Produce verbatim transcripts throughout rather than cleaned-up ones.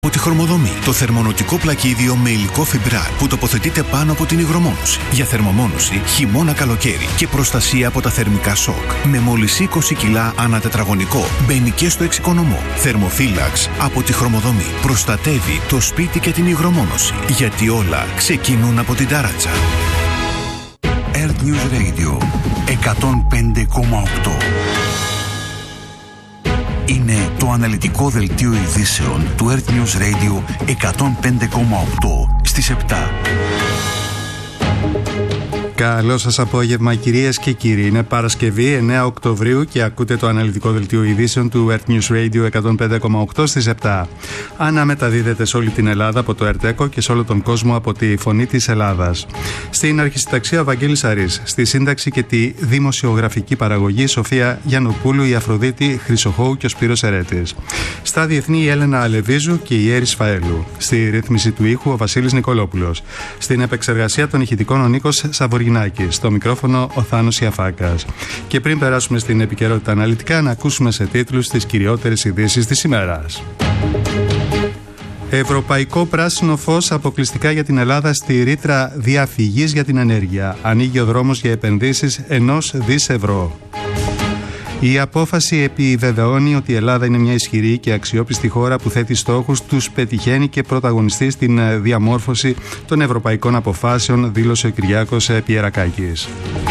Από τη Χρωμοδομή, το θερμονοτικό πλακίδιο με υλικό φιμπράρ που τοποθετείται πάνω από την υγρομόνωση. Για θερμομόνωση, χειμώνα καλοκαίρι και προστασία από τα θερμικά σοκ. Με μόλις είκοσι κιλά ανά τετραγωνικό. Μπαίνει και στο εξοικονομό. Θερμοφύλαξ από τη Χρωμοδομή. Προστατεύει το σπίτι και την υγρομόνωση. Γιατί όλα ξεκινούν από την τάρατσα. Earth News Radio εκατόν πέντε κόμμα οκτώ. Είναι το αναλυτικό δελτίο ειδήσεων του Earth News Radio εκατόν πέντε κόμμα οκτώ στις επτά. Καλό σας απόγευμα, κυρίες και κύριοι. Είναι Παρασκευή εννέα Οκτωβρίου και ακούτε το αναλυτικό δελτίο ειδήσεων του Earth News Radio εκατόν πέντε κόμμα οκτώ στις επτά. Αναμεταδίδεται σε όλη την Ελλάδα από το ΕΡΤΕΚΟ και σε όλο τον κόσμο από τη Φωνή της Ελλάδας. Στην αρχισυνταξία ο Βαγγέλης Αρής. Στη σύνταξη και τη δημοσιογραφική παραγωγή Σοφία Γιαννοπούλου, η Αφροδίτη Χρυσοχώου και ο Σπύρος Ερέτης. Στα διεθνή η Έλενα Αλεβίζου και η Έρης Φαέλου. Στη ρύθμιση του ήχου ο Βασίλης Νικολόπουλος. Στην επεξεργασία των ηχητικών ο Νίκος Σαβοργινάκης. Στο μικρόφωνο ο Θάνος Ιαφάκας. Και πριν περάσουμε στην επικαιρότητα αναλυτικά, να ακούσουμε σε τίτλους τις κυριότερες ειδήσεις της ημέρας. Ευρωπαϊκό πράσινο φως αποκλειστικά για την Ελλάδα στη ρήτρα διαφυγής για την ενέργεια. Ανοίγει ο δρόμος για επενδύσεις ενός δις ευρώ. Η απόφαση επιβεβαιώνει ότι η Ελλάδα είναι μια ισχυρή και αξιόπιστη χώρα που θέτει στόχους, τους πετυχαίνει και πρωταγωνιστεί στην διαμόρφωση των ευρωπαϊκών αποφάσεων, δήλωσε ο Κυριάκος Πιερακάκης.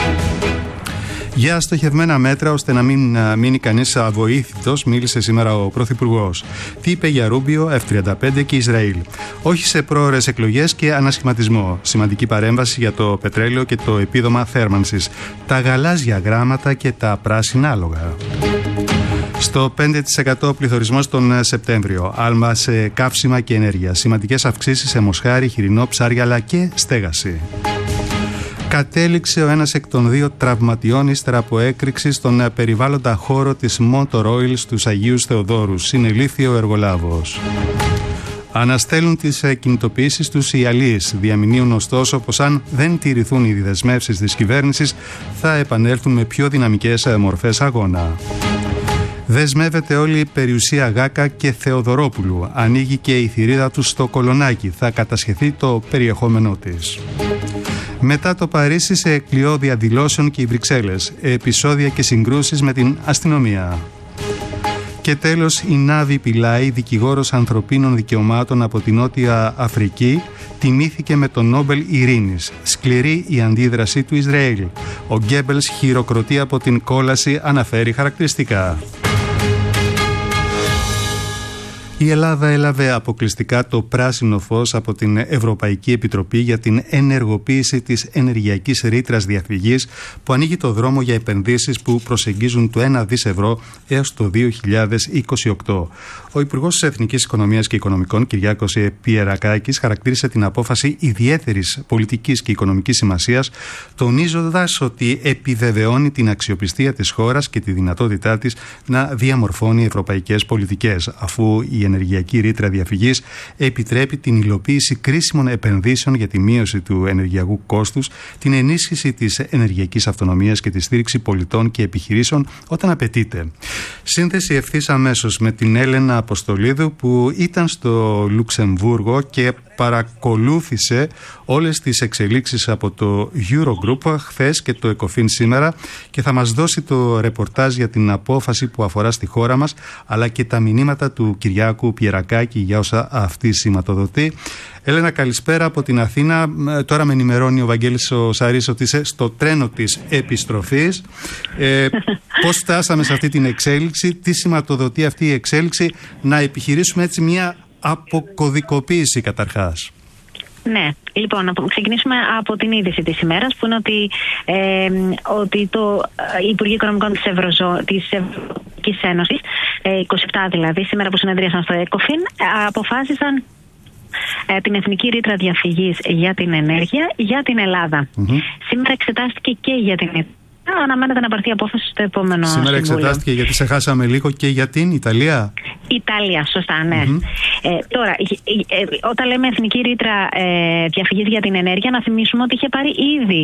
Για στοχευμένα μέτρα ώστε να μην μείνει κανείς αβοήθητος, μίλησε σήμερα ο Πρωθυπουργός. Τι είπε για Ρούμπιο, εφ τριάντα πέντε και Ισραήλ. Όχι σε πρόωρες εκλογές και ανασχηματισμό. Σημαντική παρέμβαση για το πετρέλαιο και το επίδομα θέρμανσης. Τα γαλάζια γράμματα και τα πράσινα άλογα. Στο πέντε τοις εκατό πληθωρισμός τον Σεπτέμβριο. Άλμα σε καύσιμα και ενέργεια. Σημαντικές αυξήσεις σε μοσχάρι, χοιρινό, ψάρια αλλά και στέγαση. Κατέληξε ο ένας εκ των δύο τραυματιών ύστερα από έκρηξη στον περιβάλλοντα χώρο της Motor Oil στους Αγίους Θεοδόρους. Συνελήφθη ο εργολάβος. Αναστέλουν τις κινητοποιήσεις τους οι αλίες. Διαμηνύουν ωστόσο πως αν δεν τηρηθούν οι δεσμεύσεις της κυβέρνησης θα επανέλθουν με πιο δυναμικές μορφές αγώνα. Δεσμεύεται όλη η περιουσία Γάκα και Θεοδωρόπουλου. Ανοίγει και η θηρίδα του στο Κολονάκι. Θα κατασχεθεί το περιεχόμενό της. Μετά το Παρίσι σε κλειό διαδηλώσεων και οι Βρυξέλλες. Επεισόδια και συγκρούσεις με την αστυνομία. Και τέλος, η Νάβη Πιλάη, δικηγόρος ανθρωπίνων δικαιωμάτων από την Νότια Αφρική, τιμήθηκε με το Νόμπελ Ειρήνης. Σκληρή η αντίδραση του Ισραήλ. Ο Γκέμπελς χειροκροτεί από την κόλαση, αναφέρει χαρακτηριστικά. Η Ελλάδα έλαβε αποκλειστικά το πράσινο φως από την Ευρωπαϊκή Επιτροπή για την ενεργοποίηση της ενεργειακής ρήτρας διαφυγής που ανοίγει το δρόμο για επενδύσεις που προσεγγίζουν το ένα δις ευρώ έως το δύο χιλιάδες είκοσι οκτώ. Ο Υπουργός της Εθνικής Οικονομίας και Οικονομικών, Κυριάκος Πιερακάκης, χαρακτήρισε την απόφαση ιδιαίτερης πολιτικής και οικονομικής σημασίας, τονίζοντας ότι επιβεβαιώνει την αξιοπιστία της χώρας και τη δυνατότητά της να διαμορφώνει ευρωπαϊκές πολιτικές, αφού η ενεργειακή ρήτρα διαφυγής επιτρέπει την υλοποίηση κρίσιμων επενδύσεων για τη μείωση του ενεργειακού κόστους, την ενίσχυση της ενεργειακής αυτονομίας και τη στήριξη πολιτών και επιχειρήσεων όταν απαιτείται. Σύνθεση ευθύς αμέσως με την Έλενα Αποστολίδου που ήταν στο Λουξεμβούργο και παρακολούθησε όλες τις εξελίξεις από το Eurogroup χθες και το ΕΚΟΦΗΝ σήμερα και θα μας δώσει το ρεπορτάζ για την απόφαση που αφορά στη χώρα μας αλλά και τα μηνύματα του Κυριάκου Πιερακάκη για όσα αυτή σηματοδοτεί. Έλενα, καλησπέρα από την Αθήνα. Τώρα με ενημερώνει ο Βαγγέλης ο Σαρής ότι είσαι στο τρένο της επιστροφής. Ε, πώς φτάσαμε σε αυτή την εξέλιξη, τι σηματοδοτεί αυτή η εξέλιξη, να επιχειρήσουμε έτσι μια αποκωδικοποίηση καταρχάς. Ναι, λοιπόν, να ξεκινήσουμε από την είδηση της ημέρας που είναι ότι, ε, ότι το Υπουργείο Οικονομικών της, Ευρωζω... της Ευρωπαϊκής Ένωσης, ε, είκοσι επτά δηλαδή, σήμερα που συνεδρίασαν στο ΕΚΟΦΗΝ, αποφάσισαν ε, την Εθνική Ρήτρα Διαφυγής για την ενέργεια για την Ελλάδα. Mm-hmm. Σήμερα εξετάστηκε και για την Ελλάδα. Αναμένεται να πάρθει απόφαση στο επόμενο Σήμερα συμβούλιο. Εξετάστηκε γιατί σε χάσαμε λίγο και για την Ιταλία. Ιταλία, σωστά, ναι. Mm-hmm. Ε, τώρα, ε, ε, όταν λέμε Εθνική Ρήτρα ε, Διαφυγής για την ενέργεια, να θυμίσουμε ότι είχε πάρει ήδη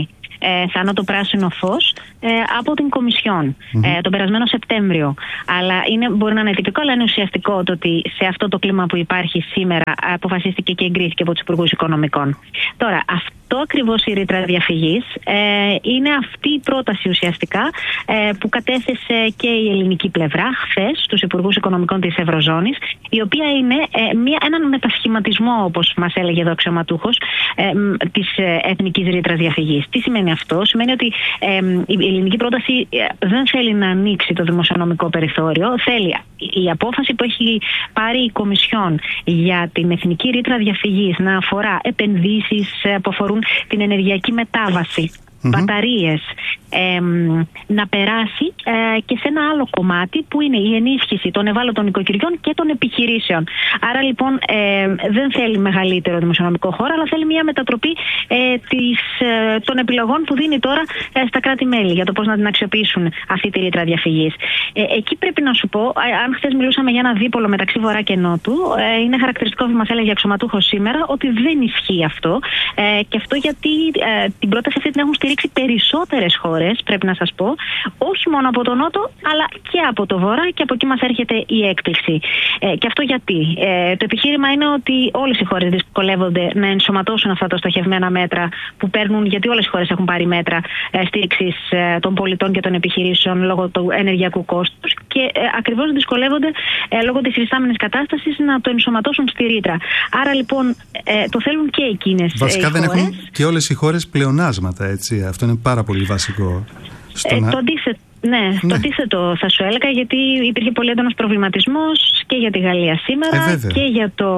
ε, Θάνο το πράσινο φως ε, από την Κομισιόν mm-hmm. ε, τον περασμένο Σεπτέμβριο. Αλλά είναι, μπορεί να είναι τυπικό, αλλά είναι ουσιαστικό το ότι σε αυτό το κλίμα που υπάρχει σήμερα αποφασίστηκε και εγκρίθηκε από τους Υπουργούς Οικονομικών. Τώρα, αυτό ακριβώς η ρήτρα διαφυγής ε, είναι αυτή η πρόταση ουσιαστικά ε, που κατέθεσε και η ελληνική πλευρά χθες στους Υπουργούς Οικονομικών της Ευρωζώνης, η οποία είναι ε, μια, έναν μετασχηματισμό, όπως μας έλεγε εδώ ο αξιωματούχος, ε, της ε, εθνικής ρήτρας διαφυγής. Τι σημαίνει αυτό? Σημαίνει ότι ε, η ελληνική πρόταση ε, δεν θέλει να ανοίξει το δημοσιονομικό περιθώριο, θέλει η απόφαση που έχει πάρει η Κομισιόν για την εθνική ρήτρα διαφυγής να αφορά επενδύσεις που αφορούν την ενεργειακή μετάβαση, mm-hmm. μπαταρίες, ε, να περάσει ε, και σε ένα άλλο κομμάτι που είναι η ενίσχυση των ευάλωτων οικοκυριών και των επιχειρήσεων. Άρα λοιπόν ε, δεν θέλει μεγαλύτερο δημοσιονομικό χώρο, αλλά θέλει μια μετατροπή ε, της, ε, των επιλογών που δίνει τώρα ε, στα κράτη-μέλη για το πώς να την αξιοποιήσουν αυτή τη ρήτρα διαφυγής. Ε, εκεί πρέπει να σου πω, ε, αν χθες μιλούσαμε για ένα δίπολο μεταξύ Βορρά και Νότου, ε, είναι χαρακτηριστικό που μας έλεγε αξιωματούχος σήμερα ότι δεν ισχύει αυτό. Ε, και αυτό γιατί ε, την πρόταση αυτή την έχουν στηρίξει περισσότερες χώρες, πρέπει να σας πω, όχι μόνο από τον Νότο, αλλά και από το Βορρά, και από εκεί μας έρχεται η έκπληξη. Ε, και αυτό γιατί? Ε, το επιχείρημα είναι ότι όλες οι χώρες δυσκολεύονται να ενσωματώσουν αυτά τα στοχευμένα μέτρα που παίρνουν, γιατί όλες οι χώρες έχουν πάρει μέτρα ε, στήριξης ε, των πολιτών και των επιχειρήσεων λόγω του ενεργειακού κόστους, και ε, ακριβώς δυσκολεύονται ε, λόγω της υφιστάμενης κατάστασης να το ενσωματώσουν στη ρήτρα. Άρα λοιπόν ε, το θέλουν και εκείνες οι χώρες. Βασικά δεν έχουν και όλες οι χώρες πλεονάσματα, έτσι. Αυτό είναι πάρα πολύ βασικό. Ε, να... Το αντίθετο. Ναι, ναι, το αντίθετο θα σου έλεγα, γιατί υπήρχε πολύ έντονος προβληματισμός και για τη Γαλλία σήμερα ε, και για το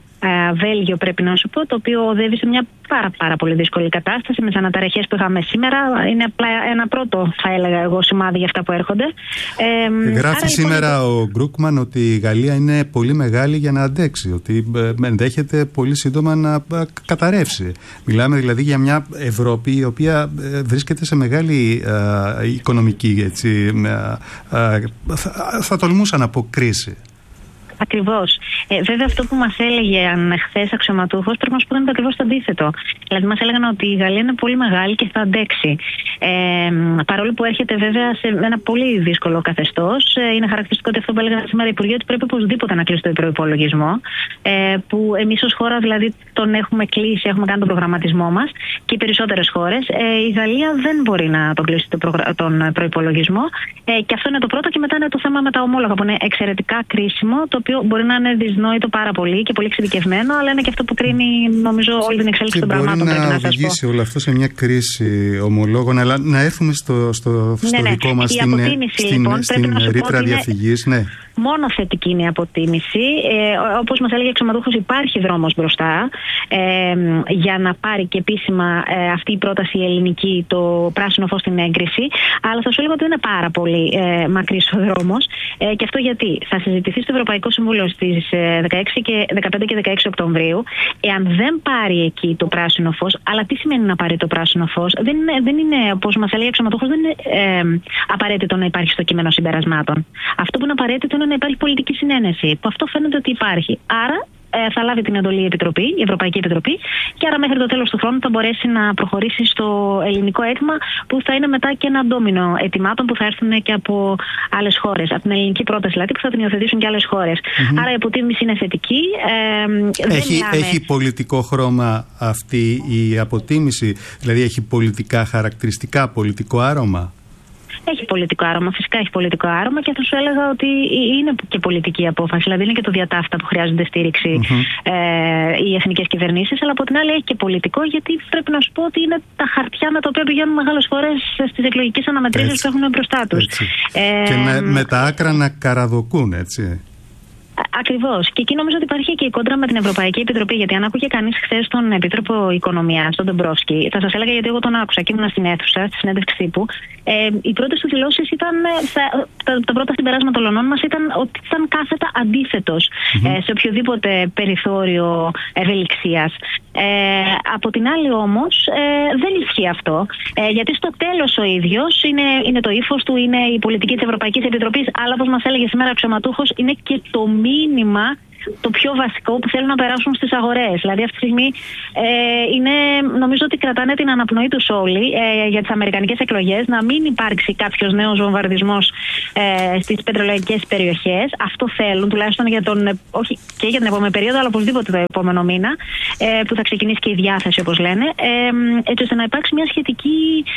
ε, Βέλγιο, πρέπει να σου πω, το οποίο οδεύει σε μια πάρα, πάρα πολύ δύσκολη κατάσταση με τις αναταραχές που είχαμε σήμερα. Είναι απλά ένα πρώτο, θα έλεγα εγώ, σημάδι για αυτά που έρχονται. Ε, Γράφει άρα, σήμερα λοιπόν... ο Γκρούκμαν ότι η Γαλλία είναι πολύ μεγάλη για να αντέξει, ότι ε, ενδέχεται πολύ σύντομα να ε, καταρρεύσει. Μιλάμε δηλαδή για μια Ευρώπη η οποία ε, βρίσκεται σε μεγάλη ε, οικονομική, έτσι, ε, ε, θα, θα τολμούσα να πω, κρίση. Ακριβώς. Ε, βέβαια, αυτό που μας έλεγε αν χθες αξιωματούχος, πρέπει να σου πω είναι το ακριβώς το αντίθετο. Δηλαδή, μας έλεγαν ότι η Γαλλία είναι πολύ μεγάλη και θα αντέξει. Ε, παρόλο που έρχεται βέβαια σε ένα πολύ δύσκολο καθεστώς, ε, είναι χαρακτηριστικό ότι αυτό που έλεγαν σήμερα οι Υπουργοί, ότι πρέπει οπωσδήποτε να κλείσει το προϋπολογισμό. Ε, που εμείς ως χώρα δηλαδή τον έχουμε κλείσει, έχουμε κάνει τον προγραμματισμό μας, και οι περισσότερες χώρες. Ε, η Γαλλία δεν μπορεί να τον κλείσει τον, προγρα... τον προϋπολογισμό. Ε, και αυτό είναι το πρώτο. Και μετά είναι το θέμα με τα ομόλογα, που είναι εξαιρετικά κρίσιμο, το οποίο μπορεί να είναι δυσνόητο πάρα πολύ και πολύ εξειδικευμένο, αλλά είναι και αυτό που κρίνει, νομίζω, όλη την εξέλιξη των πραγμάτων. Μπορεί να, να οδηγήσει όλο αυτό σε μια κρίση ομολόγων, αλλά να έρθουμε στο, στο, στο ναι, ναι. δικό μας, στην, στην, λοιπόν, στην ρήτρα διαφυγής. Ναι. Μόνο θετική είναι η αποτίμηση. Ε, όπως μας έλεγε ο αξιωματούχος, υπάρχει δρόμος μπροστά ε, για να πάρει και επίσημα ε, αυτή η πρόταση η ελληνική, το πράσινο φως στην έγκριση. Αλλά θα σου έλεγα ότι δεν είναι πάρα πολύ ε, μακρύς ο δρόμος. Ε, και αυτό γιατί θα συζητηθεί στο Ευρωπαϊκό Συμβούλιο στις δεκαέξι και δεκαπέντε και δεκαέξι Οκτωβρίου. Εάν δεν πάρει εκεί το πράσινο φως, αλλά τι σημαίνει να πάρει το πράσινο φως? Δεν είναι, δεν είναι όπως μας έλεγε ο αξιωματούχος, δεν είναι ε, απαραίτητο να υπάρχει στο κείμενο συμπερασμάτων. Αυτό που είναι απαραίτητο είναι να υπάρχει πολιτική συνένεση, που αυτό φαίνεται ότι υπάρχει. Άρα ε, θα λάβει την εντολή η Επιτροπή, η Ευρωπαϊκή Επιτροπή, και άρα μέχρι το τέλος του χρόνου θα μπορέσει να προχωρήσει στο ελληνικό αίτημα, που θα είναι μετά και ένα ντόμινο αιτημάτων που θα έρθουν και από άλλες χώρες. Από την ελληνική πρόταση δηλαδή, που θα την υιοθετήσουν και άλλες χώρες. Mm-hmm. Άρα η αποτίμηση είναι θετική. Ε, έχει, μιλάμε... έχει πολιτικό χρώμα αυτή η αποτίμηση, δηλαδή έχει πολιτικά χαρακτηριστικά, πολιτικό άρωμα? Έχει πολιτικό άρωμα, φυσικά έχει πολιτικό άρωμα, και θα σου έλεγα ότι είναι και πολιτική απόφαση. Δηλαδή είναι και το διατάφτα που χρειάζονται στήριξη mm-hmm. ε, οι εθνικές κυβερνήσεις, αλλά από την άλλη έχει και πολιτικό, γιατί πρέπει να σου πω ότι είναι τα χαρτιά με τα οποία πηγαίνουν μεγάλες φορές στις εκλογικές αναμετρήσεις που έχουν μπροστά τους. Ε, και με, με τα άκρα να καραδοκούν, έτσι. Ακριβώς. Και εκεί νομίζω ότι υπάρχει και η κόντρα με την Ευρωπαϊκή Επιτροπή. Γιατί αν άκουγε κανείς χθες τον Επίτροπο Οικονομίας, τον Ντομπρόφσκι, θα σας έλεγα, γιατί εγώ τον άκουσα και ήμουν στην αίθουσα, στη συνέντευξη τύπου. Ε, οι πρώτες του δηλώσεις ήταν, τα, τα, τα πρώτα συμπεράσματα των ολονών μας ήταν ότι ήταν κάθετα αντίθετος mm-hmm. ε, σε οποιοδήποτε περιθώριο ευελιξίας. Ε, από την άλλη όμως ε, δεν ισχύει αυτό. Ε, γιατί στο τέλος ο ίδιος είναι, είναι το ύφος του, είναι η πολιτική της Ευρωπαϊκής Επιτροπής, αλλά όπως μας έλεγε σήμερα ο αξιωματούχος, είναι και το μήνυμα το πιο βασικό που θέλουν να περάσουν στις αγορές. Δηλαδή αυτή τη στιγμή ε, είναι, νομίζω ότι κρατάνε την αναπνοή τους όλοι ε, για τις αμερικανικές εκλογές, να μην υπάρξει κάποιος νέος βομβαρδισμός ε, στις πετρελαϊκές περιοχές. Αυτό θέλουν, τουλάχιστον για τον, όχι και για την επόμενη περίοδο, αλλά οπωσδήποτε το επόμενο μήνα, ε, που θα ξεκινήσει και η διάθεση, όπως λένε, ε, έτσι ώστε να υπάρξει μια σχετική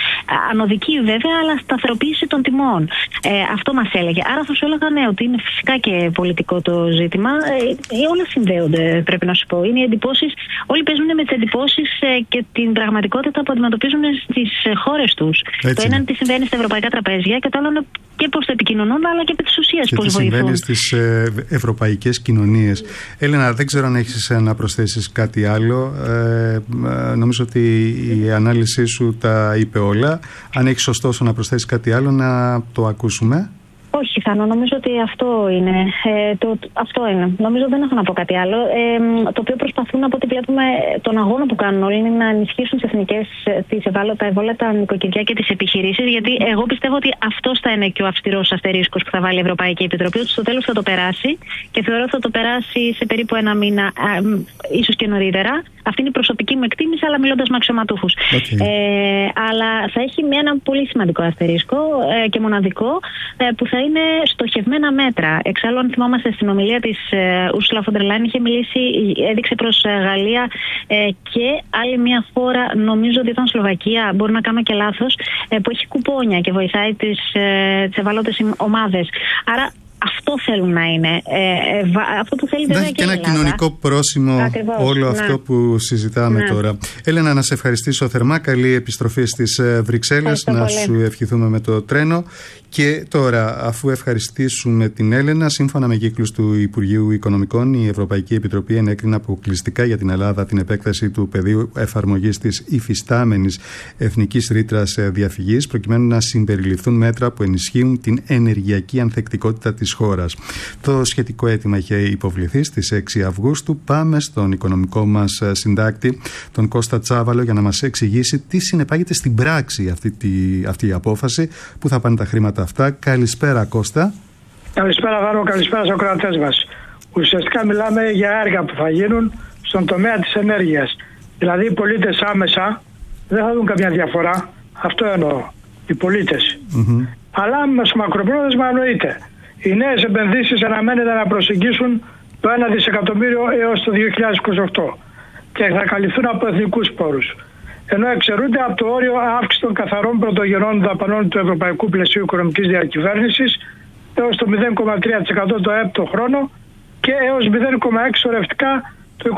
ανωδική βέβαια, αλλά σταθεροποίηση των τιμών. Ε, αυτό μας έλεγε. Άρα θα σου έλεγα ναι, ότι είναι φυσικά και πολιτικό το ζήτημα. Ε, όλα συνδέονται, πρέπει να σου πω. Είναι οι εντυπώσεις, όλοι παίζουν με τις εντυπώσεις ε, και την πραγματικότητα που αντιμετωπίζουν στις ε, χώρες τους. Έτσι. Το ένα είναι τι συμβαίνει στα ευρωπαϊκά τραπέζια και το άλλο είναι και πώς το επικοινωνούν, αλλά και επί της ουσίας πώς βοηθούν. Τι συμβαίνει στις ε, ευρωπαϊκές κοινωνίες. Έλενα, δεν ξέρω αν έχεις να προσθέσεις κάτι άλλο. Ε, ε, νομίζω ότι η ανάλυση σου τα είπε όλα. Αν έχεις ωστόσο να προσθέσεις κάτι άλλο, να το ακούσουμε. Όχι, Θάνο, νομίζω ότι αυτό είναι. Ε, το, αυτό είναι. Νομίζω δεν έχω να πω κάτι άλλο. Ε, το οποίο προσπαθούν, από ό,τι βλέπουμε, τον αγώνα που κάνουν όλοι είναι να ενισχύσουν τις εθνικές, τις ευάλωτα, ευάλωτα νοικοκυριά και τις επιχειρήσεις. Γιατί εγώ πιστεύω ότι αυτός θα είναι και ο αυστηρός αστερίσκος που θα βάλει η Ευρωπαϊκή Επιτροπή, ότι στο τέλος θα το περάσει και θεωρώ ότι θα το περάσει σε περίπου ένα μήνα, ε, ίσως και νωρίτερα. Αυτή είναι η προσωπική μου εκτίμηση, αλλά μιλώντας με αξιωματούχους. Okay. Ε, αλλά θα έχει ένα πολύ σημαντικό αστερίσκο ε, και μοναδικό, ε, που θα είναι στοχευμένα μέτρα. Εξάλλου, αν θυμόμαστε στην ομιλία της Ursula von der Leyen, είχε μιλήσει, έδειξε προς Γαλλία ε, και άλλη μια χώρα, νομίζω ότι ήταν Σλοβακία, μπορεί να κάνω και λάθος, ε, που έχει κουπόνια και βοηθάει τις, ε, τις ευάλωτες ομάδες. Άρα αυτό θέλουν να είναι. Ε, ε, αυτό που θέλει βέβαια και, και ένα Ελλάδα. Κοινωνικό πρόσημο. Ακριβώς, όλο ναι. αυτό που συζητάμε ναι. τώρα. Έλενα, να σε ευχαριστήσω θερμά. Καλή επιστροφή στις Βρυξέλλες. Να πολύ. Σου ευχηθούμε με το τρένο. Και τώρα, αφού ευχαριστήσουμε την Έλενα, σύμφωνα με κύκλους του Υπουργείου Οικονομικών, η Ευρωπαϊκή Επιτροπή ενέκρινε αποκλειστικά για την Ελλάδα την επέκταση του πεδίου εφαρμογής της υφιστάμενης εθνικής ρήτρας διαφυγής, προκειμένου να συμπεριληφθούν μέτρα που ενισχύουν την ενεργειακή ανθεκτικότητα της χώρας. Το σχετικό αίτημα είχε υποβληθεί στις έξι Αυγούστου. Πάμε στον οικονομικό μας συντάκτη, τον Κώστα Τσάβαλο, για να μας εξηγήσει τι συνεπάγεται στην πράξη αυτή, τη, αυτή η απόφαση, που θα πάνε τα χρήματα αυτά. Καλησπέρα, Κώστα. Καλησπέρα, Βάρο, καλησπέρα στους ακροατές μας. Ουσιαστικά μιλάμε για έργα που θα γίνουν στον τομέα της ενέργειας. Δηλαδή οι πολίτες άμεσα δεν θα δουν καμιά διαφορά. Αυτό εννοώ. Οι πολίτες. Mm-hmm. Αλλά με μακροπρόθεσμα εννοείται. Οι νέες επενδύσεις αναμένεται να προσεγγίσουν το ένα δισεκατομμύριο έως το δύο χιλιάδες είκοσι οκτώ και θα καλυφθούν από εθνικούς πόρους. Ενώ εξαιρούνται από το όριο αύξηση των καθαρών πρωτογενών δαπανών του Ευρωπαϊκού Πλαισίου Οικονομικής Διακυβέρνησης έως το μηδέν κόμμα τρία τοις εκατό το ΕΠ το χρόνο και έως μηδέν κόμμα έξι τοις εκατό ορευτικά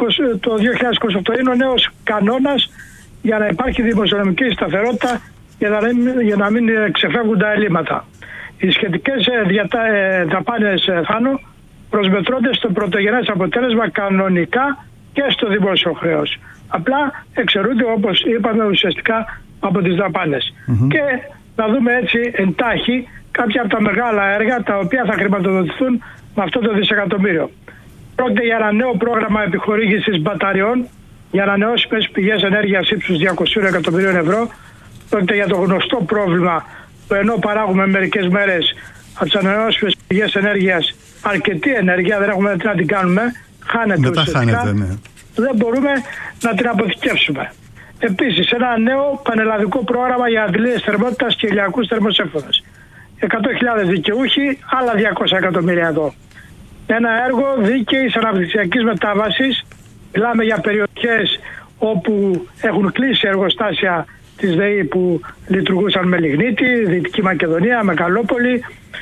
το δύο χιλιάδες είκοσι οκτώ. Είναι ο νέος κανόνας για να υπάρχει δημοσιονομική σταθερότητα, για να, για να μην ξεφεύγουν τα ελλείμματα. Οι σχετικές δαπάνες, Θάνο, προσμετρώνται στο πρωτογενές αποτέλεσμα κανονικά και στο δημόσιο χρέος. Απλά εξαιρούνται, όπως είπαμε, ουσιαστικά από τις δαπάνες. Mm-hmm. Και να δούμε έτσι εντάχει κάποια από τα μεγάλα έργα τα οποία θα χρηματοδοτηθούν με αυτό το δισεκατομμύριο. Πρόκειται για ένα νέο πρόγραμμα επιχορήγησης μπαταριών για ανανεώσιμες πηγές ενέργειας ύψους διακόσια εκατομμυρίων ευρώ. Πρόκειται για το γνωστό πρόβλημα που ενώ παράγουμε μερικές μέρες από τις ανανεώσιμες πηγές ενέργειας αρκετή ενέργεια, δεν έχουμε τι να την κάνουμε, χάνεται ουσιαστικά. Χάνεται, ναι. Δεν μπορούμε να την αποθηκεύσουμε. Επίσης, ένα νέο πανελλαδικό πρόγραμμα για αντλίες θερμότητας και ηλιακούς θερμοσέφωνες. εκατό χιλιάδες δικαιούχοι, άλλα διακόσια εκατομμύρια εδώ. Ένα έργο δίκαιης αναπτυξιακής μετάβασης. Μιλάμε για περιοχές όπου έχουν κλείσει εργοστάσια της ΔΕΗ που λειτουργούσαν με λιγνίτη, Δυτική Μακεδονία, Μεγαλόπολη.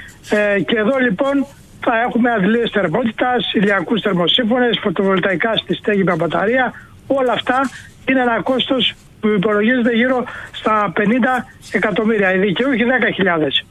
Ε, και εδώ λοιπόν θα έχουμε αντλίες θερμότητας, ηλιακούς θερμοσύμφωνες, φωτοβολταϊκά στη στέγη με μπαταρία. Όλα αυτά είναι ένα κόστος που υπολογίζεται γύρω στα πενήντα εκατομμύρια. Οι δικαιούχοι δέκα χιλιάδες.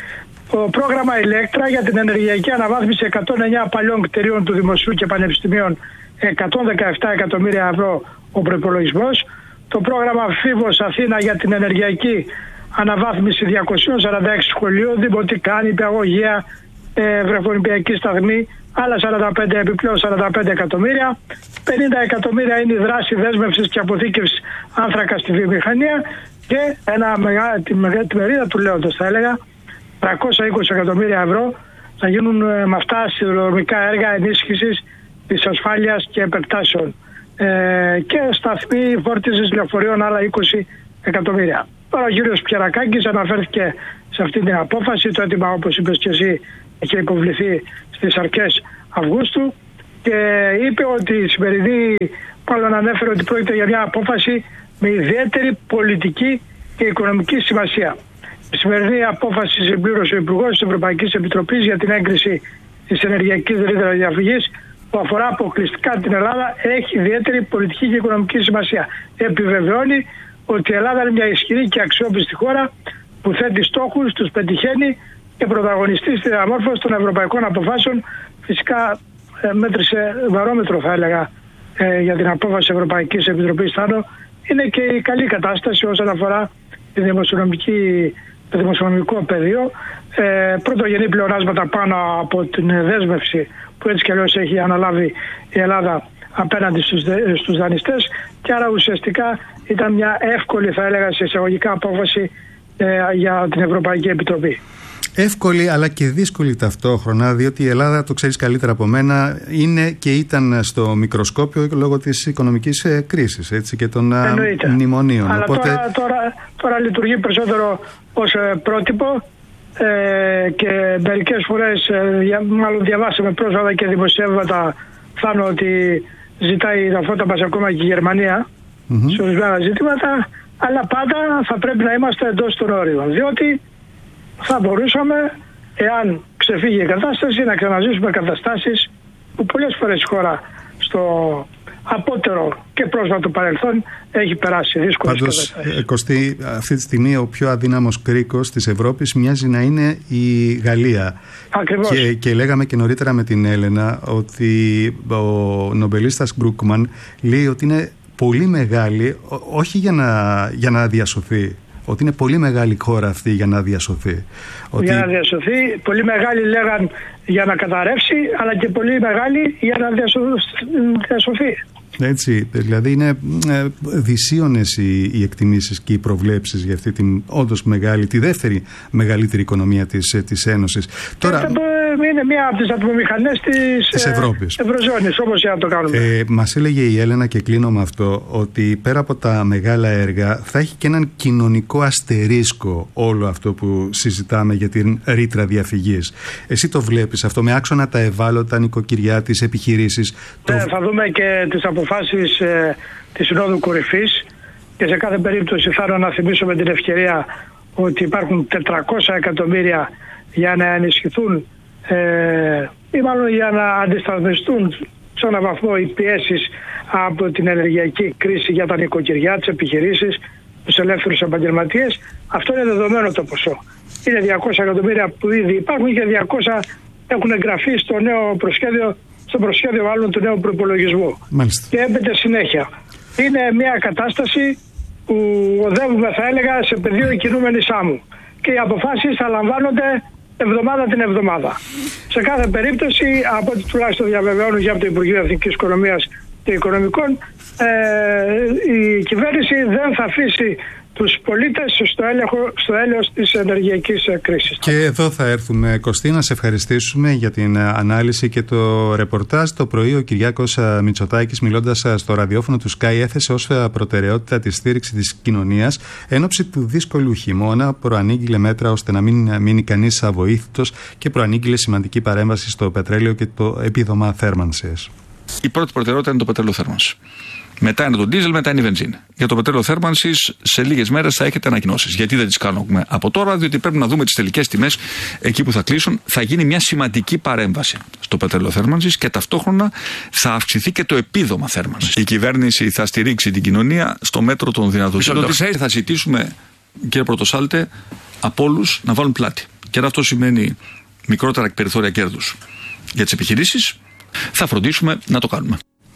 Το πρόγραμμα Ηλέκτρα για την ενεργειακή αναβάθμιση εκατόν εννέα παλιών κτηρίων του Δημοσίου και Πανεπιστημίων, εκατόν δεκαεπτά εκατομμύρια ευρώ ο προϋπολογισμός. Το πρόγραμμα Φίβος Αθήνα για την ενεργειακή αναβάθμιση διακόσια σαράντα έξι σχολείων, δημοτικά, νηπιαγωγεία, ε, βρεφονηπιακή σταθμή, άλλα σαράντα πέντε επιπλέον σαράντα πέντε εκατομμύρια. πενήντα εκατομμύρια είναι η δράση δέσμευσης και αποθήκευσης άνθρακα στη βιομηχανία και ένα μεγά, τη, τη μερίδα του λέοντος θα έλεγα τριακόσια είκοσι εκατομμύρια ευρώ να γίνουν με αυτά σιδηροδρομικά έργα ενίσχυσης της ασφάλειας και επεκτάσεων ε, και σταθμοί φόρτισης λεωφορείων άλλα είκοσι εκατομμύρια. Τώρα ο κύριος Πιερακάκης αναφέρθηκε σε αυτή την απόφαση. Το αίτημα, όπως είπες και εσύ, έχει υποβληθεί στις αρχές Αυγούστου και είπε ότι η σημερινή, μάλλον ανέφερε ότι πρόκειται για μια απόφαση με ιδιαίτερη πολιτική και οικονομική σημασία. Η σημερινή απόφαση συμπλήρωσε ο Υπουργός της Ευρωπαϊκής Επιτροπής για την έγκριση της ενεργειακής ρήτρας διαφυγής που αφορά αποκλειστικά την Ελλάδα έχει ιδιαίτερη πολιτική και οικονομική σημασία. Επιβεβαιώνει ότι η Ελλάδα είναι μια ισχυρή και αξιόπιστη χώρα που θέτει στόχους, τους πετυχαίνει και πρωταγωνιστή στη διαμόρφωση των ευρωπαϊκών αποφάσεων. Φυσικά μέτρησε βαρόμετρο, θα έλεγα, για την απόφαση της Ευρωπαϊκής Επιτροπής Θάνο. Είναι και η καλή κατάσταση όσον αφορά τη δημοσιονομική, το δημοσιονομικό πεδίο. Ε, πρωτογενή πλεονάσματα πάνω από την δέσμευση που έτσι και αλλιώς έχει αναλάβει η Ελλάδα απέναντι στους, στους δανειστές και άρα ουσιαστικά ήταν μια εύκολη, θα έλεγα, σε εισαγωγικά απόφαση ε, για την Ευρωπαϊκή Επιτροπή. Εύκολη αλλά και δύσκολη ταυτόχρονα, διότι η Ελλάδα, το ξέρεις καλύτερα από μένα, είναι και ήταν στο μικροσκόπιο λόγω της οικονομικής ε, κρίσης, έτσι, και των ε, μνημονίων. Αλλά Οπότε... τώρα, τώρα, τώρα λειτουργεί περισσότερο ως ε, πρότυπο ε, και μερικές φορές, ε, δια, μάλλον διαβάσαμε πρόσφατα και δημοσιεύματα, Θάνο, ότι ζητάει τα φώτα μας ακόμα και η Γερμανία mm-hmm. σε ορισμένα ζητήματα, αλλά πάντα θα πρέπει να είμαστε εντός των όριων, διότι θα μπορούσαμε, εάν ξεφύγει η κατάσταση, να ξαναζήσουμε καταστάσεις που πολλές φορές η χώρα στο απότερο και πρόσφατο παρελθόν έχει περάσει δύσκολες καταστάσεις. Πάντως, Κωστή, αυτή τη στιγμή ο πιο αδύναμος κρίκος της Ευρώπης μοιάζει να είναι η Γαλλία. Ακριβώς. Και, και λέγαμε και νωρίτερα με την Έλενα ότι ο νομπελίστας Γκρούκμαν λέει ότι είναι πολύ μεγάλη, όχι για να, για να διασωθεί, ότι είναι πολύ μεγάλη χώρα αυτή για να διασωθεί. Ότι... Για να διασωθεί, πολύ μεγάλη λέγαν για να καταρρεύσει, αλλά και πολύ μεγάλη για να διασωθεί. Έτσι, δηλαδή είναι ε, δυσίωνες οι, οι εκτιμήσεις και οι προβλέψεις για αυτή την όντως μεγάλη, τη δεύτερη μεγαλύτερη οικονομία της, της Ένωσης. Τώρα... Είναι μία από τις ατμομηχανές της, της Ευρώπης. Ευρωζώνης, όπως για να το κάνουμε. Ε, μας έλεγε η Έλενα, και κλείνω με αυτό, ότι πέρα από τα μεγάλα έργα θα έχει και έναν κοινωνικό αστερίσκο όλο αυτό που συζητάμε για την ρήτρα διαφυγής. Εσύ το βλέπεις αυτό με άξονα τα ευάλωτα νοικοκυριά, τις επιχειρήσεις? Ναι, το... θα δούμε και τις αποφάσεις ε, της Συνόδου Κορυφής και σε κάθε περίπτωση θα να θυμίσω με την ευκαιρία ότι υπάρχουν τετρακόσια εκατομμύρια για να ενισχυθούν Ε, ή μάλλον για να αντισταθμιστούν σε έναν βαθμό οι πιέσεις από την ενεργειακή κρίση για τα νοικοκυριά, τις επιχειρήσεις, τους ελεύθερους επαγγελματίες. Αυτό είναι δεδομένο το ποσό. Είναι διακόσια εκατομμύρια που ήδη υπάρχουν και διακόσια έχουν εγγραφεί στο νέο προσχέδιο, στο προσχέδιο μάλλον του νέου προϋπολογισμού. Μάλιστα. Και έπεται συνέχεια. Είναι μια κατάσταση που οδεύουμε, θα έλεγα, σε πεδίο κινούμενης άμμου. Και οι αποφάσεις θα λαμβάνονται εβδομάδα την εβδομάδα. Σε κάθε περίπτωση, από ό,τι τουλάχιστον διαβεβαιώνουν για από το Υπουργείο Εθνικής Οικονομίας και Οικονομικών, ε, η κυβέρνηση δεν θα αφήσει τους πολίτες στο, έλεγχο, στο έλεος της ενεργειακής κρίσης. Και εδώ θα έρθουμε, Κωστή, να σε ευχαριστήσουμε για την ανάλυση και το ρεπορτάζ. Το πρωί ο Κυριάκος Μητσοτάκης, μιλώντας στο ραδιόφωνο του Sky, έθεσε ως προτεραιότητα τη στήριξη της κοινωνίας εν ώψη του δύσκολου χειμώνα, προανήγγειλε μέτρα ώστε να μην μείνει κανείς αβοήθητος και προανήγγειλε σημαντική παρέμβαση στο πετρέλαιο και το επίδομα θέρμανσης. Η πρώτη προτεραιότητα είναι το πετρέλαιο θέρμανσης. Μετά είναι το ντίζελ, μετά είναι η βενζίνη. Για το πετρέλαιο θέρμανσης, σε λίγες μέρες θα έχετε ανακοινώσεις. Γιατί δεν τις κάνουμε από τώρα? Διότι πρέπει να δούμε τις τελικές τιμές εκεί που θα κλείσουν. Θα γίνει μια σημαντική παρέμβαση στο πετρέλαιο θέρμανσης και ταυτόχρονα θα αυξηθεί και το επίδομα θέρμανσης. Η κυβέρνηση θα στηρίξει την κοινωνία στο μέτρο των δυνατοτήτων. Θα ζητήσουμε, κύριε Πρωτοσάλτε, από όλους να βάλουν πλάτη. Και αν αυτό σημαίνει μικρότερα περιθώρια κέρδους για τις επιχειρήσεις, θα φροντίσουμε να το κάνουμε.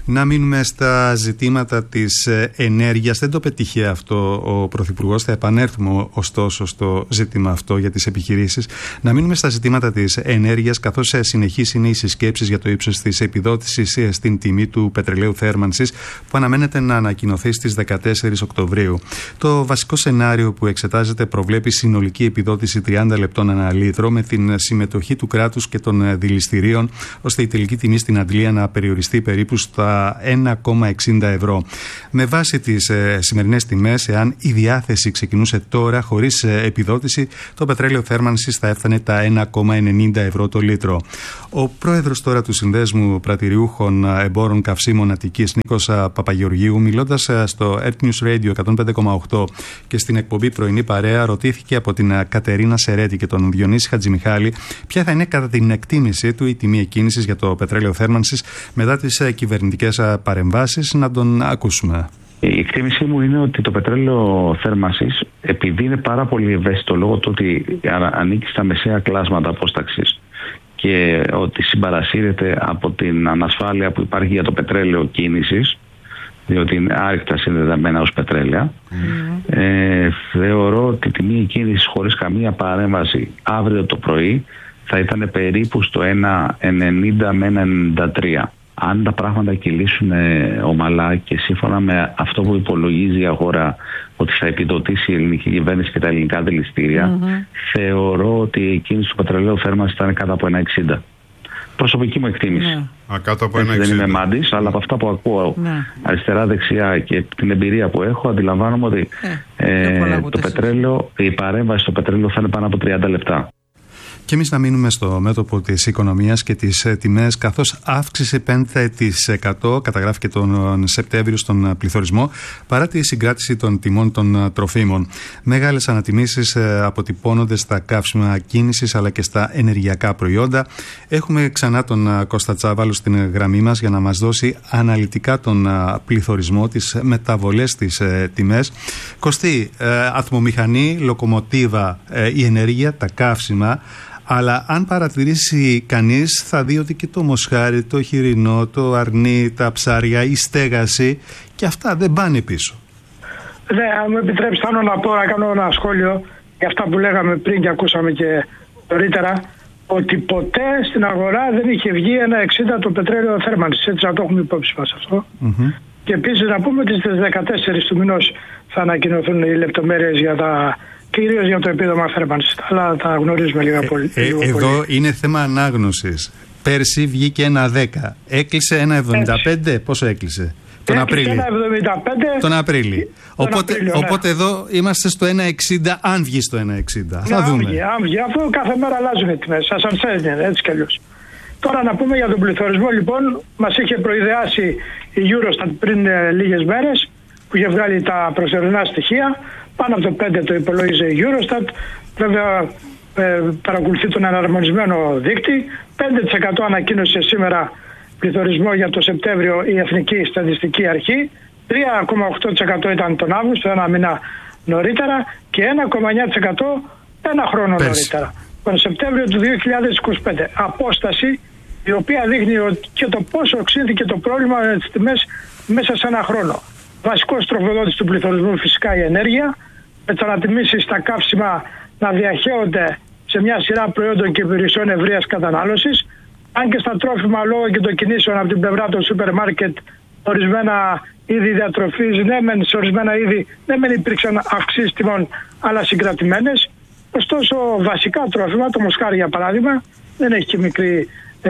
Να μείνουμε στα ζητήματα της ενέργειας. Δεν το πετύχε αυτό ο Πρωθυπουργός. Θα επανέλθουμε ωστόσο στο ζήτημα αυτό για τις επιχειρήσεις. Να μείνουμε στα ζητήματα της ενέργειας, καθώς συνεχής είναι οι συσκέψεις για το ύψος της επιδότησης στην τιμή του πετρελαίου θέρμανσης, που αναμένεται να ανακοινωθεί στις δεκατέσσερις Οκτωβρίου. Το βασικό σενάριο που εξετάζεται προβλέπει συνολική επιδότηση τριάντα λεπτών ανά λίτρο, με την συμμετοχή του κράτους και των δηληστηρίων, ώστε η τελική τιμή στην αντλία να περιοριστεί περίπου στα ένα κόμμα εξήντα ευρώ. Με βάση τις ε, σημερινές τιμές, εάν η διάθεση ξεκινούσε τώρα χωρίς ε, επιδότηση, το πετρέλαιο θέρμανσης θα έφτανε τα ένα κόμμα ενενήντα ευρώ το λίτρο. Ο πρόεδρος τώρα του Συνδέσμου Πρατηριούχων Εμπόρων Καυσίμων Αττικής, Νίκος Παπαγεωργίου, μιλώντας στο Earth News Radio εκατόν πέντε κόμμα οκτώ και στην εκπομπή Πρωινή Παρέα, ρωτήθηκε από την Κατερίνα Σερέτη και τον Διονύση Χατζημιχάλη ποια θα είναι κατά την εκτίμησή του η τιμή εκκίνησης για το πετρέλαιο θέρμανσης μετά τις κυβερνητικές παρεμβάσεις. Να τον ακούσουμε. Η εκτίμησή μου είναι ότι το πετρέλαιο θέρμανσης, επειδή είναι πάρα πολύ ευαίσθητο λόγω του ότι ανήκει στα μεσαία κλάσματα απόσταξης και ότι συμπαρασύρεται από την ανασφάλεια που υπάρχει για το πετρέλαιο κίνησης, διότι είναι άρρηκτα συνδεδεμένα ως πετρέλαια, mm. ε, θεωρώ ότι η τιμή κίνησης χωρίς καμία παρέμβαση αύριο το πρωί θα ήταν περίπου στο ένα ενενήντα με ένα ενενήντα τρία. Αν τα πράγματα κυλήσουν ομαλά και σύμφωνα με αυτό που υπολογίζει η αγορά ότι θα επιδοτήσει η ελληνική κυβέρνηση και τα ελληνικά δηληστήρια, mm-hmm. θεωρώ ότι η κίνηση του πετρελαίου θέρμανσης θα είναι κάτω από ένα εξήντα. Προσωπική μου εκτίμηση. Yeah. Α, κάτω από ένα δεν είμαι μάντης, αλλά από αυτά που ακούω yeah. αριστερά-δεξιά και την εμπειρία που έχω, αντιλαμβάνομαι ότι yeah. ε, το πετρέλαιο, η παρέμβαση στο πετρέλαιο θα είναι πάνω από τριάντα λεπτά. Και εμείς να μείνουμε στο μέτωπο της οικονομίας και τις τιμές, καθώς αύξησε πέντε τοις εκατό, καταγράφηκε τον Σεπτέμβριο στον πληθωρισμό, παρά τη συγκράτηση των τιμών των τροφίμων. Μεγάλες ανατιμήσεις αποτυπώνονται στα καύσιμα κίνησης αλλά και στα ενεργειακά προϊόντα. Έχουμε ξανά τον Κώστα Τσάβαλο στην γραμμή μας για να μας δώσει αναλυτικά τον πληθωρισμό, τις μεταβολές στις τιμές. Κωστή, ατμομηχανή, λοκομοτίβα, η ενέργεια, τα καύσιμα. Αλλά αν παρατηρήσει κανείς θα δει ότι και το μοσχάρι, το χοιρινό, το αρνί, τα ψάρια, η στέγαση και αυτά δεν πάνε πίσω. Ναι, αν μου επιτρέψει θέλω να πω, να κάνω ένα σχόλιο για αυτά που λέγαμε πριν και ακούσαμε και νωρίτερα, ότι ποτέ στην αγορά δεν είχε βγει ένα εξήντα το πετρέλαιο θέρμανσης, έτσι να το έχουμε υπόψη μας αυτό. Mm-hmm. Και επίσης να πούμε ότι στις δεκατέσσερις του μηνός θα ανακοινωθούν οι λεπτομέρειες για τα... κυρίως για το επίδομα θέρμανσης, αλλά τα γνωρίζουμε λίγα πολύ. Ε, ε, εδώ πολύ. Είναι θέμα ανάγνωσης. Πέρσι βγήκε ένα δέκα. Έκλεισε ένα εβδομήντα πέντε. Πόσο έκλεισε? Τον Απρίλιο. ένα εβδομήντα πέντε. Τον Απρίλιο. Οπότε, Απρίλιο, ναι. οπότε εδώ είμαστε στο ένα εξήντα, αν βγει στο ένα εξήντα. Θα δούμε. Αν βγει, αν βγει. Αφού κάθε μέρα αλλάζουν οι τιμές. Σας αρσένει, έτσι κι αλλιώς. Τώρα να πούμε για τον πληθωρισμό, λοιπόν. Μας είχε προειδεάσει η Eurostat πριν ε, λίγες μέρες, που είχε βγάλει τα προσωρινά στοιχεία. Πάνω από το πέντε το υπολόγιζε η Eurostat. Βέβαια ε, παρακολουθεί τον εναρμονισμένο δείκτη. πέντε τοις εκατό ανακοίνωσε σήμερα πληθωρισμό για το Σεπτέμβριο η Εθνική Στατιστική Αρχή. τρία κόμμα οκτώ τοις εκατό ήταν τον Αύγουστο, ένα μήνα νωρίτερα, και ένα κόμμα εννιά τοις εκατό ένα χρόνο Πες. νωρίτερα, τον Σεπτέμβριο του δύο χιλιάδες είκοσι πέντε. Απόσταση η οποία δείχνει ότι και το πόσο οξύνθηκε το πρόβλημα με τις τιμές μέσα σε ένα χρόνο. Βασικός τροφοδότης του πληθωρισμού φυσικά η ενέργεια, με τις ανατιμήσεις στα καύσιμα να διαχέονται σε μια σειρά προϊόντων και υπηρεσιών ευρείας κατανάλωσης. Αν και στα τρόφιμα, λόγω και των κινήσεων από την πλευρά των σούπερ μάρκετ, ορισμένα είδη διατροφής, ναι μεν σε ορισμένα είδη, ναι μεν υπήρξαν αυξήσεις τιμών, αλλά συγκρατημένες. Ωστόσο, βασικά τρόφιμα, το μοσχάρι για παράδειγμα, δεν έχει και μικρή ε,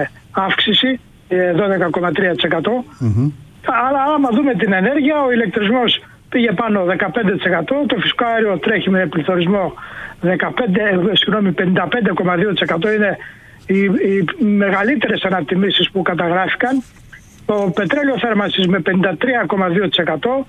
αύξηση, ε, δώδεκα κόμμα τρία τοις εκατό. Mm-hmm. Αλλά άμα δούμε την ενέργεια, ο ηλεκτρισμός πήγε πάνω δεκαπέντε τοις εκατό, το φυσικό αέριο τρέχει με πληθωρισμό δεκαπέντε, συγγνώμη, πενήντα πέντε κόμμα δύο τοις εκατό, είναι οι, οι μεγαλύτερες ανατιμήσεις που καταγράφηκαν. Το πετρέλαιο θέρμανσης με πενήντα τρία κόμμα δύο τοις εκατό,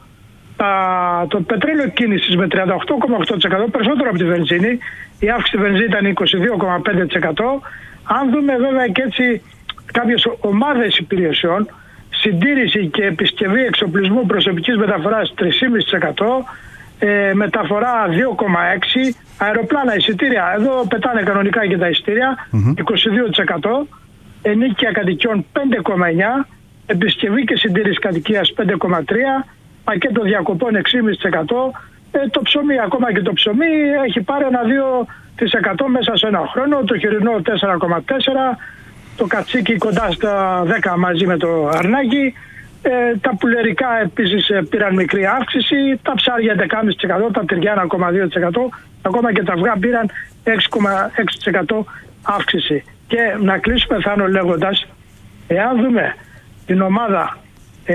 το πετρέλαιο κίνησης με τριάντα οκτώ κόμμα οκτώ τοις εκατό, περισσότερο από τη βενζίνη. Η αύξηση της βενζίνη ήταν είκοσι δύο κόμμα πέντε τοις εκατό. Αν δούμε βέβαια και έτσι κάποιες ομάδες υπηρεσιών, συντήρηση και επισκευή εξοπλισμού προσωπικής μεταφοράς τρία κόμμα πέντε τοις εκατό, ε, μεταφορά δύο κόμμα έξι τοις εκατό, αεροπλάνα, εισιτήρια, εδώ πετάνε κανονικά και τα εισιτήρια, mm-hmm. είκοσι δύο τοις εκατό, ενίκεια κατοικιών πέντε κόμμα εννιά τοις εκατό, επισκευή και συντήρηση κατοικίας πέντε κόμμα τρία τοις εκατό, πακέτο διακοπών έξι κόμμα πέντε τοις εκατό. Ε, το ψωμί, ακόμα και το ψωμί έχει πάρει ένα δύο τοις εκατό μέσα σε ένα χρόνο, το χοιρινό τέσσερα κόμμα τέσσερα τοις εκατό, το κατσίκι κοντά στα δέκα τοις εκατό μαζί με το αρνάκι. Ε, τα πουλερικά επίσης ε, πήραν μικρή αύξηση, τα ψάρια δέκα κόμμα πέντε τοις εκατό, τα τυριά ένα κόμμα δύο τοις εκατό, ακόμα και τα αυγά πήραν έξι κόμμα έξι τοις εκατό αύξηση. Και να κλείσουμε, Θάνο, λέγοντας, εάν δούμε την ομάδα ε,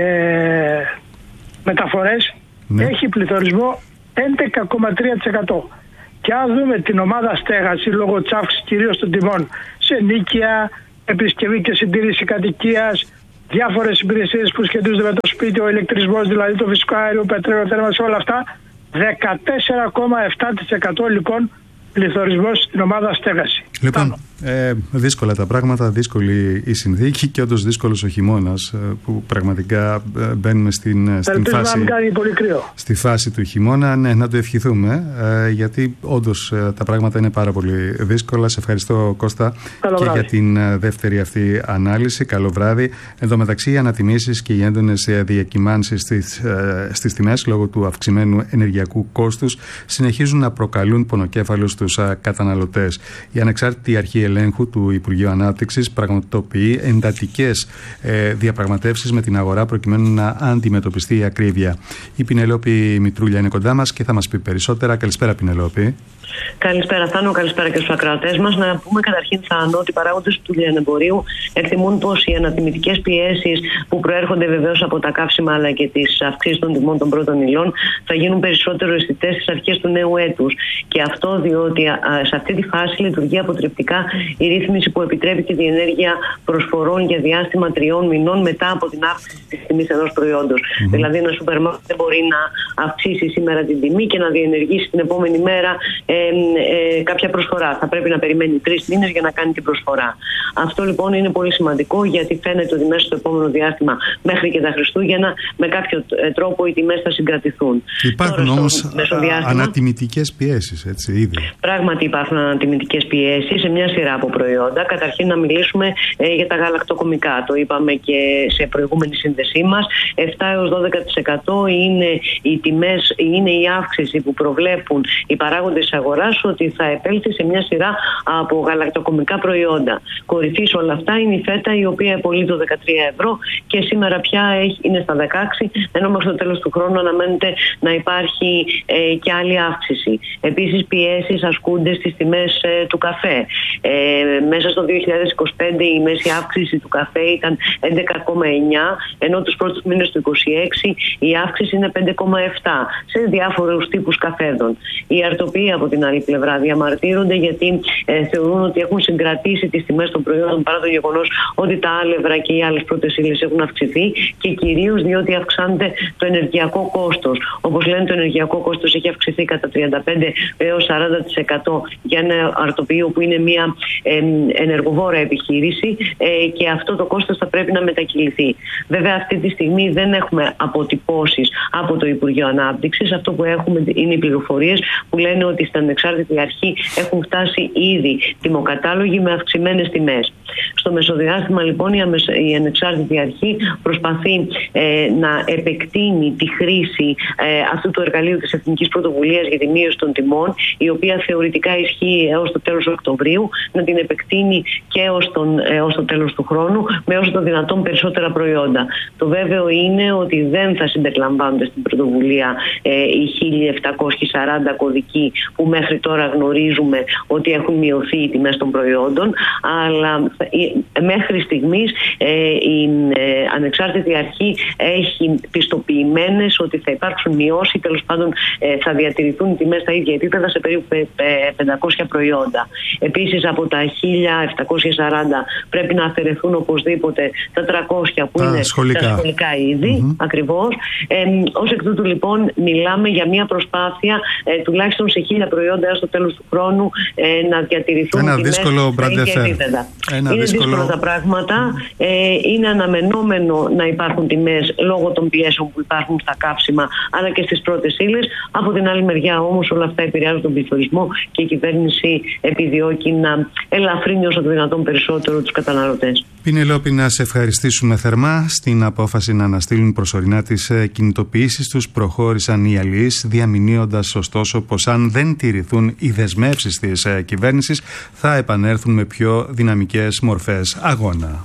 μεταφορές, ναι, έχει πληθωρισμό έντεκα κόμμα τρία τοις εκατό. Και αν δούμε την ομάδα στέγαση, λόγω της αύξησης κυρίως των τιμών σε νίκια, επισκευή και συντήρηση κατοικίας, διάφορες υπηρεσίες που σχετίζονται με το σπίτι, ο ηλεκτρισμός, δηλαδή το φυσικό αέριο, πετρέλαιο, θέρμανση, όλα αυτά, δεκατέσσερα κόμμα επτά τοις εκατό λοιπόν πληθωρισμός στην ομάδα στέγαση. Λοιπόν, ε, δύσκολα τα πράγματα, δύσκολη η συνθήκη και όντως δύσκολος ο χειμώνας, που πραγματικά μπαίνουμε στην, στην φάση, να κάνει πολύ κρύο. στη φάση του χειμώνα. Ναι, να το ευχηθούμε, ε, γιατί όντως ε, τα πράγματα είναι πάρα πολύ δύσκολα. Σε ευχαριστώ, Κώστα, Καλό και βράδυ. για την ε, δεύτερη αυτή ανάλυση. Καλό βράδυ. Εν τω μεταξύ, οι ανατιμήσεις και οι έντονες διακυμάνσεις στις, ε, στις τιμές λόγω του αυξημένου ενεργειακού κόστους συνεχίζουν να προκαλούν πονοκέφαλο στους ε, καταναλωτές. Η ανεξάρτητη αρχή ελέγχου του Υπουργείου Ανάπτυξης πραγματοποιεί εντατικές ε, διαπραγματεύσεις με την αγορά προκειμένου να αντιμετωπιστεί η ακρίβεια. Η Πινελόπη Μητρούλια είναι κοντά μας και θα μας πει περισσότερα. Καλησπέρα, Πινελόπη. Καλησπέρα, Θάνο, καλησπέρα και στους ακροατές μας. Να πούμε καταρχήν, Θάνο, ότι οι παράγοντες του λιανεμπορίου εκτιμούν πως οι ανατιμητικές πιέσεις που προέρχονται βεβαίως από τα καύσιμα αλλά και τις αυξήσεις των τιμών των πρώτων υλών θα γίνουν περισσότερο αισθητές στις αρχές του νέου έτους. Και αυτό διότι α, σε αυτή τη φάση λειτουργεί αποτρεπτικά η ρύθμιση που επιτρέπει τη διενέργεια προσφορών για διάστημα τριών μηνών μετά από την αύξηση της τιμής ενός προϊόντος. Mm-hmm. Δηλαδή, ένα σούπερ μάρκετ δεν μπορεί να αυξήσει σήμερα την τιμή και να διενεργήσει την επόμενη μέρα ε, ε, κάποια προσφορά. Θα πρέπει να περιμένει τρεις μήνες για να κάνει την προσφορά. Αυτό λοιπόν είναι πολύ σημαντικό, γιατί φαίνεται ότι μέσα στο επόμενο διάστημα, μέχρι και τα Χριστούγεννα, με κάποιο τρόπο οι τιμές θα συγκρατηθούν. Υπάρχουν όμως ανατιμητικές πιέσεις, έτσι, ήδη. Πράγματι υπάρχουν ανατιμητικές πιέσεις σε μια σειρά από προϊόντα. Καταρχήν να μιλήσουμε ε, για τα γαλακτοκομικά. Το είπαμε και σε προηγούμενη σύνδεσή μας. επτά έως δώδεκα τοις εκατό είναι οι τιμές, είναι η αύξηση που προβλέπουν οι παράγοντες της αγοράς ότι θα επέλθει σε μια σειρά από γαλακτοκομικά προϊόντα. Κορυφή σε όλα αυτά είναι η φέτα, η οποία επωλεί το δεκατρία ευρώ και σήμερα πια έχει, είναι στα δεκαέξι, ενώ μέχρι το τέλος του χρόνου αναμένεται να υπάρχει ε, και άλλη αύξηση. Επίσης, πιέσεις ασκούνται στις τιμές ε, του καφέ. Ε, μέσα στο δύο χιλιάδες είκοσι πέντε η μέση αύξηση του καφέ ήταν έντεκα κόμμα εννιά, ενώ τους πρώτους μήνες του είκοσι έξι η αύξηση είναι πέντε κόμμα επτά σε διάφορους τύπους καφέδων. Οι αρτοποί από την άλλη πλευρά διαμαρτύρονται γιατί ε, θεωρούν ότι έχουν συγκρατήσει τις τιμές των προϊόντων παρά το γεγονός ότι τα άλευρα και οι άλλες πρώτες ύλες έχουν αυξηθεί και κυρίως διότι αυξάνεται το ενεργειακό κόστος. Όπως λένε, το ενεργειακό κόστος έχει αυξηθεί κατά τριάντα πέντε έως σαράντα τοις εκατό για ένα αρτοπείο που είναι μια ε, ενεργοβόρα επιχείρηση ε, και αυτό το κόστος θα πρέπει να μετακυληθεί. Βέβαια, αυτή τη στιγμή δεν έχουμε αποτυπώσεις από το Υπουργείο Ανάπτυξης. Αυτό που έχουμε είναι οι πληροφορίες που λένε ότι στην ανεξάρτητη αρχή έχουν φτάσει ήδη τιμοκατάλογοι με αυξημένες τιμές. Στο μεσοδιάστημα, λοιπόν, η ανεξάρτητη αρχή προσπαθεί ε, να επεκτείνει τη χρήση ε, αυτού του εργαλείου της Εθνικής Πρωτοβουλίας για τη μείωση των τιμών, η οποία θεωρητικά ισχύει έως το τέλος Οκτωβρίου, να την επεκτείνει και έως, τον, έως το τέλος του χρόνου με όσο το δυνατόν περισσότερα προϊόντα. Το βέβαιο είναι ότι δεν θα συμπεριλαμβάνονται στην πρωτοβουλία ε, οι χίλια επτακόσιοι σαράντα κωδικοί που μέχρι τώρα γνωρίζουμε ότι έχουν μειωθεί οι τιμές των προϊόντων, αλλά ε, μέχρι στιγμής ε, η ε, ανεξάρτητη αρχή έχει πιστοποιημένες ότι θα υπάρξουν μειώσεις, τέλος πάντων ε, θα διατηρηθούν οι τιμές στα ίδια επίπεδα σε περίπου πεντακόσια προϊόντα. Επίσης, από τα χίλια επτακόσια σαράντα πρέπει να αφαιρεθούν οπωσδήποτε τα τριακόσια που τα είναι σχολικά. τα σχολικά είδη, mm-hmm. ακριβώς. Ε, ως εκ τούτου, λοιπόν, μιλάμε για μια προσπάθεια ε, τουλάχιστον σε χίλια προϊόντα προϊόντα έως το τέλος του χρόνου ε, να διατηρηθούν ένα τιμές δύσκολο στα ίδια επίπεδα. Είναι δύσκολο... δύσκολα τα πράγματα. Ε, είναι αναμενόμενο να υπάρχουν τιμές λόγω των πιέσεων που υπάρχουν στα καύσιμα αλλά και στις πρώτες ύλες. Από την άλλη μεριά όμως όλα αυτά επηρεάζουν τον πληθωρισμό και η κυβέρνηση επιδιώκει να ελαφρύνει όσο το δυνατόν περισσότερο τους καταναλωτές. Πινελόπη, να σε ευχαριστήσουμε θερμά. Στην απόφαση να αναστείλουν προσωρινά τις κινητοποιήσεις τους προχώρησαν οι αλληλείς, διαμηνύοντας ωστόσο πως αν δεν τηρηθούν οι δεσμεύσεις της κυβέρνησης θα επανέλθουν με πιο δυναμικές μορφές αγώνα.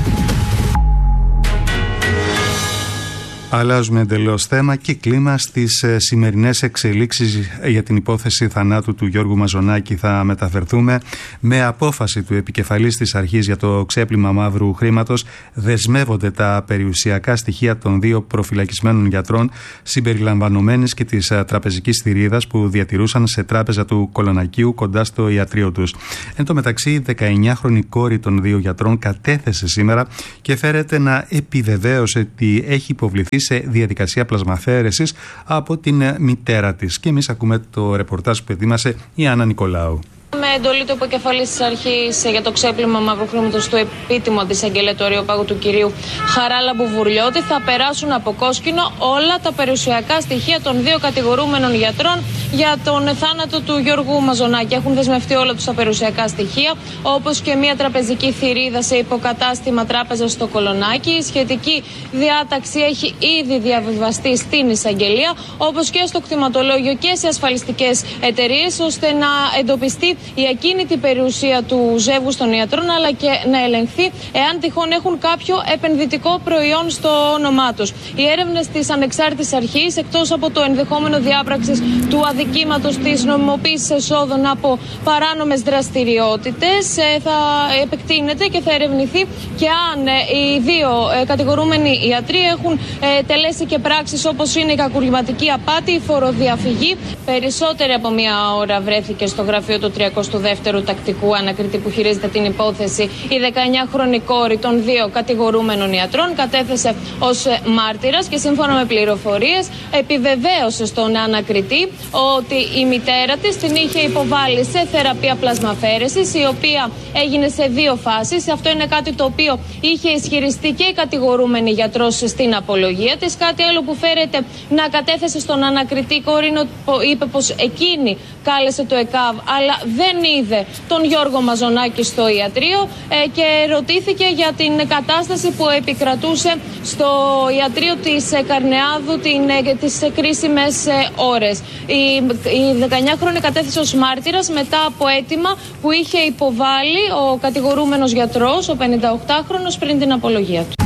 Αλλάζουμε εντελώς θέμα και κλίμα. Στις ε, σημερινές εξελίξεις για την υπόθεση θανάτου του Γιώργου Μαζονάκη θα μεταφερθούμε. Με απόφαση του επικεφαλής της αρχής για το ξέπλυμα μαύρου χρήματος δεσμεύονται τα περιουσιακά στοιχεία των δύο προφυλακισμένων γιατρών συμπεριλαμβανομένης και της ε, τραπεζικής θηρίδας που διατηρούσαν σε τράπεζα του Κολονακίου κοντά στο ιατρείο τους. Εν τω μεταξύ, η δεκαεννιάχρονη κόρη των δύο γιατρών κατέθεσε σήμερα και φέρεται να επιβεβαίωσε ότι έχει υποβληθεί σε διαδικασία πλασμαθαίρεσης από την μητέρα της. Και εμείς ακούμε το ρεπορτάζ που ετοίμασε η Άννα Νικολάου. Με εντολή του επικεφαλής της αρχής για το ξέπλυμα μαύρου χρήματος του επίτιμου αντισαγγελετορίου πάγου του κυρίου Χαράλαμπου Βουρλιώτη θα περάσουν από κόσκινο όλα τα περιουσιακά στοιχεία των δύο κατηγορούμενων γιατρών για τον θάνατο του Γιώργου Μαζονάκη. Έχουν δεσμευτεί όλα τους τα περιουσιακά στοιχεία, όπως και μια τραπεζική θηρίδα σε υποκατάστημα τράπεζα στο Κολονάκι. Η σχετική διάταξη έχει ήδη διαβιβαστεί στην εισαγγελία, όπως και στο κτηματολόγιο και σε ασφαλιστικές εταιρείες, ώστε να εντοπιστεί η ακίνητη περιουσία του ζεύγους των ιατρών, αλλά και να ελεγχθεί εάν τυχόν έχουν κάποιο επενδυτικό προϊόν στο όνομά τους. Οι έρευνες της ανεξάρτητης αρχής, εκτός από το ενδεχόμενο διάπραξης του αδικήματος της νομιμοποίησης εσόδων από παράνομες δραστηριότητες, θα επεκτείνεται και θα ερευνηθεί και αν οι δύο κατηγορούμενοι ιατροί έχουν τελέσει και πράξεις όπως είναι η κακουργηματική απάτη, η φοροδιαφυγή. Περισσότερη από μία ώρα βρέθηκε στο γραφείο του τριακοστού δεύτερου τακτικού ανακριτή που χειρίζεται την υπόθεση η δεκαεννιάχρονη κόρη των δύο κατηγορούμενων ιατρών. Κατέθεσε ως μάρτυρας και σύμφωνα με πληροφορίες επιβεβαίωσε στον ανακριτή ότι η μητέρα της την είχε υποβάλει σε θεραπεία πλασμαφέρεσης, η οποία έγινε σε δύο φάσεις. Αυτό είναι κάτι το οποίο είχε ισχυριστεί και η κατηγορούμενη γιατρός στην απολογία της. Κάτι άλλο που φέρεται να κατέθεσε στον ανακριτή η κόρη είπε πως εκείνη κάλεσε το ΕΚΑΒ αλλά δεν είδε τον Γιώργο Μαζονάκη στο ιατρείο ε, και ρωτήθηκε για την κατάσταση που επικρατούσε στο ιατρείο της ε, Καρνεάδου την, ε, τις ε, κρίσιμες ε, ώρες. Η, η δεκαεννιάχρονη κατέθεσε ως μάρτυρας μετά από αίτημα που είχε υποβάλει ο κατηγορούμενος γιατρός, ο πενηνταοκτάχρονος, πριν την απολογία του.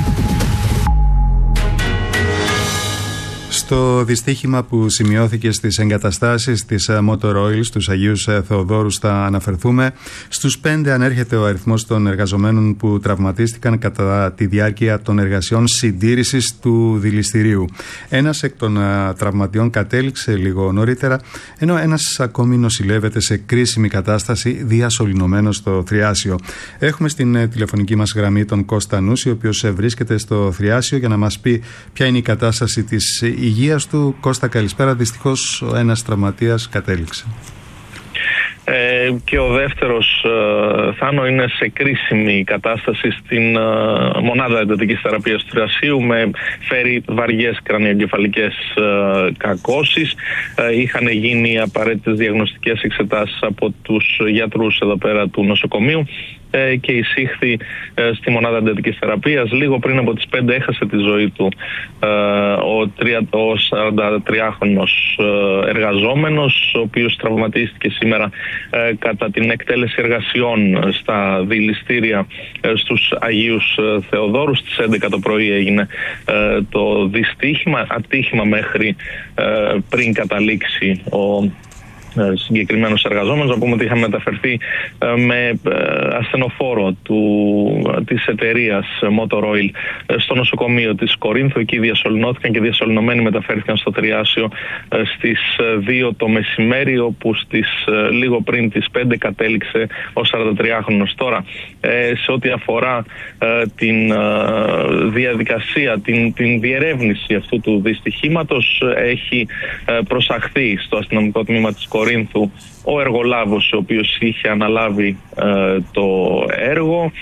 Στο δυστύχημα που σημειώθηκε στις εγκαταστάσεις της Motor Oil στους Αγίους Θεοδόρους θα αναφερθούμε. Στους πέντε ανέρχεται ο αριθμός των εργαζομένων που τραυματίστηκαν κατά τη διάρκεια των εργασιών συντήρησης του δηληστηρίου. Ένας εκ των τραυματιών κατέληξε λίγο νωρίτερα, ενώ ένας ακόμη νοσηλεύεται σε κρίσιμη κατάσταση διασωληνωμένος στο Θριάσιο. Έχουμε στην τηλεφωνική μας γραμμή τον Κώστα Νούση, ο οποίος βρίσκεται στο Θριάσιο για να μας πει ποια είναι η κατάσταση της υγείας του. Κώστα, καλησπέρα. Δυστυχώς ο ένας τραυματίας κατέληξε. Ε, και ο δεύτερος ε, Θάνο είναι σε κρίσιμη κατάσταση στην ε, μονάδα εντατικής θεραπείας του Θριασίου, με φέρει βαριές κρανιοεγκεφαλικές ε, κακώσεις. Ε, είχαν γίνει απαραίτητες διαγνωστικές εξετάσεις από τους γιατρούς εδώ πέρα του νοσοκομείου ε, και εισήχθη ε, στη μονάδα εντατικής θεραπείας. Λίγο πριν από τις πέντε έχασε τη ζωή του ε, ο, τρια, ο σαραντατριάχρονος ε, εργαζόμενος, ο οποίος τραυματίστηκε σήμερα Ε, κατά την εκτέλεση εργασιών στα δηληστήρια ε, στους Αγίους ε, Θεοδόρους. Στις έντεκα το πρωί έγινε ε, το δυστύχημα, ατύχημα μέχρι ε, πριν καταλήξει ο συγκεκριμένος εργαζόμενος. Να πούμε ότι είχαμε μεταφερθεί με ασθενοφόρο του, της εταιρείας Motor Oil στο νοσοκομείο της Κορίνθου. Εκεί διασωληνώθηκαν και διασωληνωμένοι μεταφέρθηκαν στο Θριάσιο στις δύο το μεσημέρι, όπου στις, λίγο πριν τις πέντε κατέληξε ο σαραντατριάχρονος. Τώρα, σε ό,τι αφορά την διαδικασία, την, την διερεύνηση αυτού του δυστυχήματος, έχει προσαχθεί στο αστυνομικό τμήμα της Κορίνθου ο εργολάβος ο οποίος είχε αναλάβει το έργο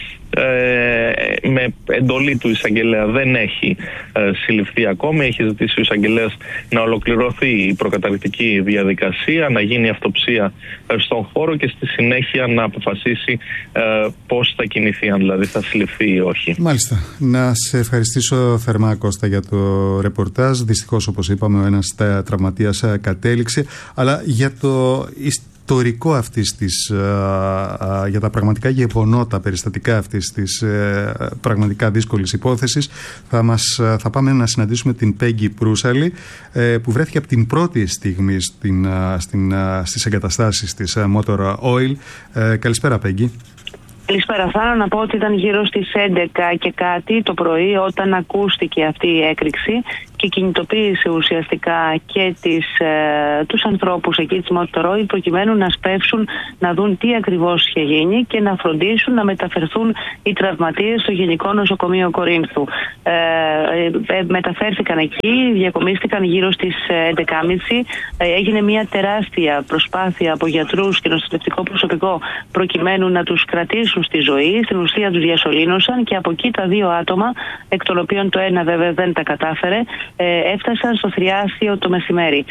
Ε, με εντολή του εισαγγελέα δεν έχει ε, συλληφθεί ακόμη. Έχει ζητήσει ο εισαγγελέας να ολοκληρωθεί η προκαταρκτική διαδικασία, να γίνει αυτοψία ε, στον χώρο και στη συνέχεια να αποφασίσει ε, πώς θα κινηθεί, αν δηλαδή θα συλληφθεί ή όχι. Μάλιστα. Να σε ευχαριστήσω θερμά, Κώστα, για το ρεπορτάζ. Δυστυχώς, όπως είπαμε, ο ένας τραυματίας κατέληξε, αλλά για το ιστορικό αυτής της, α, α, για τα πραγματικά γεγονότα, περιστατικά αυτής της ε, πραγματικά δύσκολης υπόθεσης, θα, μας, θα πάμε να συναντήσουμε την Πέγγι Προύσαλη, ε, που βρέθηκε από την πρώτη στιγμή στην, στην, στις εγκαταστάσεις της Motor Oil. Ε, καλησπέρα, Πέγγι. Καλησπέρα. Θέλω να πω ότι ήταν γύρω στις έντεκα και κάτι το πρωί όταν ακούστηκε αυτή η έκρηξη και κινητοποίησε ουσιαστικά και τις, ε, τους ανθρώπους εκεί της Motor Oil προκειμένου να σπεύσουν να δουν τι ακριβώς είχε γίνει και να φροντίσουν να μεταφερθούν οι τραυματίες στο Γενικό Νοσοκομείο Κορίνθου. Ε, ε, μεταφέρθηκαν εκεί, διακομίστηκαν γύρω στις έντεκα και τριάντα. Ε, έγινε μια τεράστια προσπάθεια από γιατρούς και νοσηλευτικό προσωπικό προκειμένου να τους κρατήσουν στη ζωή. Στην ουσία τους διασωλήνωσαν και από εκεί τα δύο άτομα, εκ των οποίων το ένα βέβαια δεν τα κατάφερε, ε, έφτασαν στο Θριάσιο το μεσημέρι.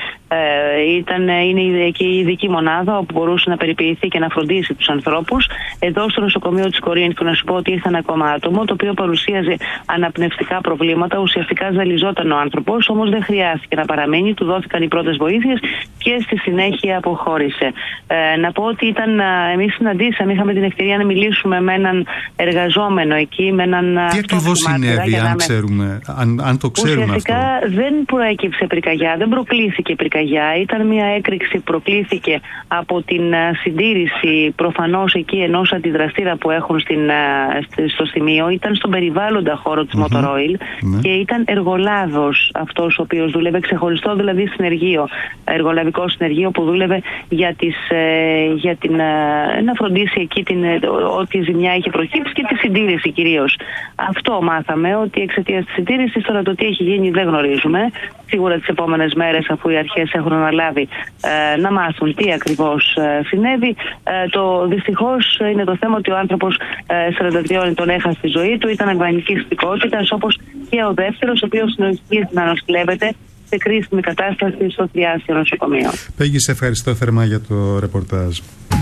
Ε, ήταν, είναι εκεί η ειδική μονάδα όπου μπορούσε να περιποιηθεί και να φροντίσει τους ανθρώπους. Εδώ στο νοσοκομείο της Κορίνθου, να σου πω ότι ήρθαν ακόμα άτομο το οποίο παρουσίαζε αναπνευστικά προβλήματα. Ουσιαστικά ζαλιζόταν ο άνθρωπος, όμως δεν χρειάστηκε να παραμείνει. Του δόθηκαν οι πρώτες βοήθειες και στη συνέχεια αποχώρησε. Ε, να πω ότι ήταν, εμείς συναντήσαμε, είχαμε την ευκαιρία να μιλήσουμε με έναν εργαζόμενο εκεί, με έναν. Τι ακριβώς συνέβη, αν, ξέρουμε, αν, αν το ξέρουμε ουσιαστικά αυτό. Δεν προέκυψε πυρκαγιά, δεν προκλήθηκε πυρκαγιά. Ήταν μια έκρηξη που προκλήθηκε από την συντήρηση προφανώς εκεί ενός αντιδραστήρα που έχουν στην, στο σημείο. Ήταν στον περιβάλλοντα χώρο της mm-hmm. Motor Oil mm-hmm. και ήταν εργολάβος αυτός ο οποίος δούλευε ξεχωριστό, δηλαδή συνεργείο, εργολαβικό συνεργείο που δούλευε για, τις, για την, να φροντίσει εκεί την, ό,τι ζημιά είχε προκύψει και τη συντήρηση κυρίως. Αυτό μάθαμε, ότι εξαιτίας της συντήρησης, τώρα το τι έχει γίνει δεν γνωρίζουμε. Σίγουρα τις επόμενες μέρες, αφού οι αρχές έχουν αναλάβει ε, να μάθουν τι ακριβώς ε, συνέβη. Ε, το δυστυχώς είναι το θέμα ότι ο άνθρωπος ε, σαράντα δύο τον έχασε τη ζωή του, ήταν αγκανικής ηθικότητας, όπως και ο δεύτερος, ο οποίος συνεχίζει να νοσηλεύεται σε κρίσιμη κατάσταση στο Θριάσιο νοσοκομείο. Πέγγι, σε ευχαριστώ θερμά για το ρεπορτάζ.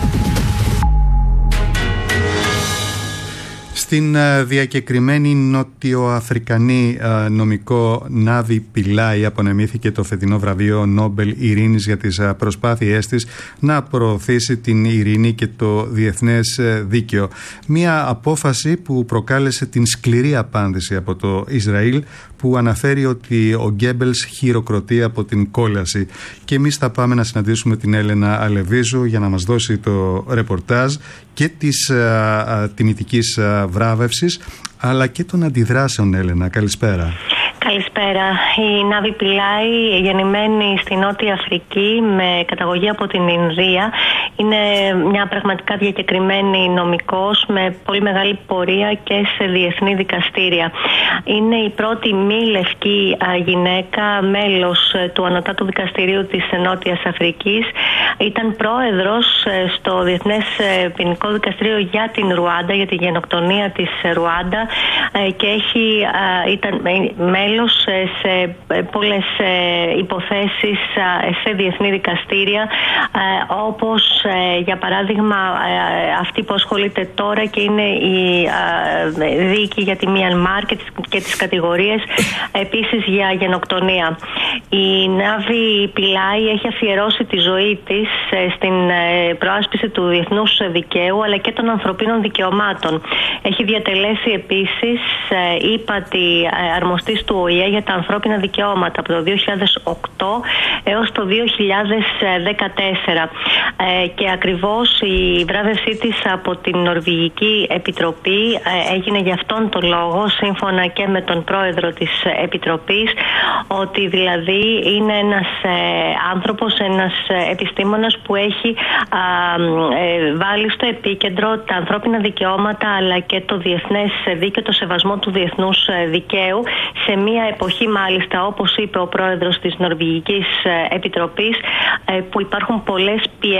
Στην διακεκριμένη νοτιοαφρικανή νομικό Νάβη Πιλάι απονεμήθηκε το φετινό βραβείο Νόμπελ Ειρήνης για τις προσπάθειές της να προωθήσει την ειρήνη και το διεθνές δίκαιο. Μια απόφαση που προκάλεσε την σκληρή απάντηση από το Ισραήλ, που αναφέρει ότι ο Γκέμπελς χειροκροτεί από την κόλαση. Και εμείς θα πάμε να συναντήσουμε την Έλενα Αλεβίζου για να μας δώσει το ρεπορτάζ και της α, α, τιμητικής α, βράβευσης, αλλά και των αντιδράσεων. Έλενα, καλησπέρα. Καλησπέρα. Η Νάβη Πιλάι, γεννημένη στη Νότια Αφρική με καταγωγή από την Ινδία, είναι μια πραγματικά διακεκριμένη νομικός με πολύ μεγάλη πορεία και σε διεθνή δικαστήρια. Είναι η πρώτη μη λευκή γυναίκα μέλος του Ανωτάτου Δικαστηρίου της Νότιας Αφρικής. Ήταν πρόεδρος στο Διεθνές Ποινικό Δικαστήριο για την Ρουάντα, για τη γενοκτονία της Ρουάντα, και έχει, ήταν μέλος σε πολλές υποθέσεις σε διεθνή δικαστήρια, όπως για παράδειγμα αυτή που ασχολείται τώρα και είναι η δίκη για τη Μιανμάρ και τις κατηγορίες επίσης για γενοκτονία. Η Νάβη Πιλάι έχει αφιερώσει τη ζωή της στην προάσπιση του διεθνούς δικαίου αλλά και των ανθρωπίνων δικαιωμάτων. Έχει διατελέσει επίσης ύπατη αρμοστής του Ο Η Ε για τα ανθρώπινα δικαιώματα από το δύο χιλιάδες οκτώ έως το δύο χιλιάδες δεκατέσσερα. Και ακριβώς η βράβευσή της από την Νορβηγική Επιτροπή έγινε για αυτόν τον λόγο, σύμφωνα και με τον πρόεδρο της Επιτροπής, ότι δηλαδή είναι ένας άνθρωπος, ένας επιστήμονας που έχει βάλει στο επίκεντρο τα ανθρώπινα δικαιώματα αλλά και το διεθνές δίκαιο, το σεβασμό του διεθνούς δικαίου, σε μια εποχή μάλιστα, όπως είπε ο πρόεδρος της Νορβηγικής Επιτροπής, που υπάρχουν πολλές πιέσεις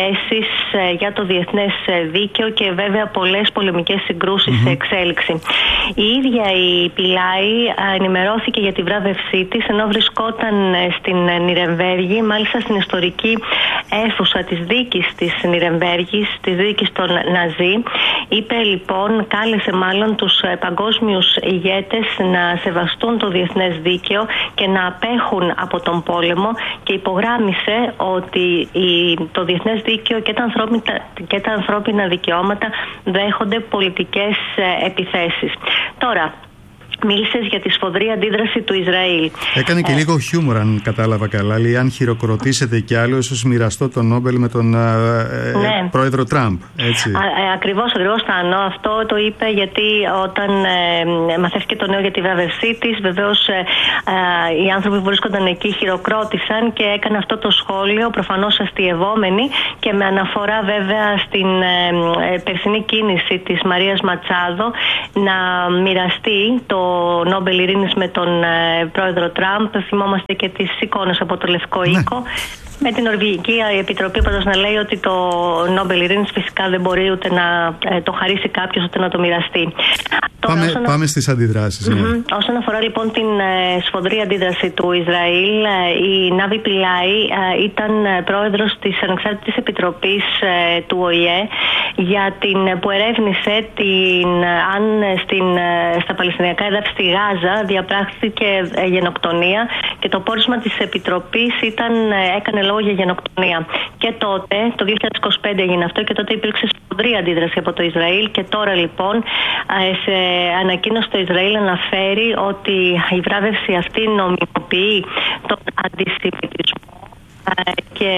για το διεθνές δίκαιο και βέβαια πολλές πολεμικές συγκρούσεις mm-hmm. σε εξέλιξη. Η ίδια η Πιλάη ενημερώθηκε για τη βράβευσή της ενώ βρισκόταν στην Νιρεμβέργη, μάλιστα στην ιστορική αίθουσα της δίκης της Νιρεμβέργης, της δίκης των Ναζί. Είπε λοιπόν, κάλεσε μάλλον τους παγκόσμιους ηγέτες να σεβαστούν το διεθνές δίκαιο και να απέχουν από τον πόλεμο και υπογράμμισε ότι το διεθνές δίκαιο και τα ανθρώπινα, και τα ανθρώπινα δικαιώματα δέχονται πολιτικές επιθέσεις. Τώρα, μίλησες για τη σφοδρή αντίδραση του Ισραήλ. Έκανε και ε... λίγο χιούμορ, αν κατάλαβα καλά. Λέει, αν χειροκροτήσετε κι άλλο, ίσως μοιραστώ τον Νόμπελ με τον ε, ναι. πρόεδρο Τραμπ. Έτσι. Α, ε, ακριβώς, ακριβώς Θάνο. Αυτό το είπε γιατί όταν ε, μαθαίθηκε το νέο για τη βράβευσή της, βεβαίως ε, ε, οι άνθρωποι που βρίσκονταν εκεί χειροκρότησαν και έκανε αυτό το σχόλιο, προφανώς αστειευόμενοι και με αναφορά βέβαια στην ε, περσινή κίνηση της Μαρίας Ματσάδο να μοιραστεί το Νόμπελ Ειρήνης με τον ε, πρόεδρο Τραμπ. Θυμόμαστε και τις εικόνες από το Λευκό Οίκο. Ναι. Με την Νορβηγική Επιτροπή πάντως να λέει ότι το Νόμπελ Ειρήνης φυσικά δεν μπορεί ούτε να ε, το χαρίσει κάποιος ούτε να το μοιραστεί. Πάμε, όσον... πάμε στις αντιδράσεις. Ναι. Mm-hmm. Όσον αφορά λοιπόν την ε, σφοδρή αντίδραση του Ισραήλ, ε, η Νάβη Πιλάη ε, ήταν πρόεδρος της Ανεξάρτητης Επιτροπής ε, του Ο Η Ε για την, που ερεύνησε την, αν στην, στα Παλαιστινιακά εδάφη στη Γάζα διαπράχθηκε ε, γενοκτονία και το πόρισμα της Επιτροπής ήταν, ε, έκανε λόγο για γενοκτονία. Και τότε, το δύο χιλιάδες είκοσι πέντε έγινε αυτό και τότε υπήρξε σφοδρή αντίδραση από το Ισραήλ και τώρα λοιπόν σε ανακοίνωση το Ισραήλ αναφέρει ότι η βράβευση αυτή νομιμοποιεί τον αντισημιτισμό και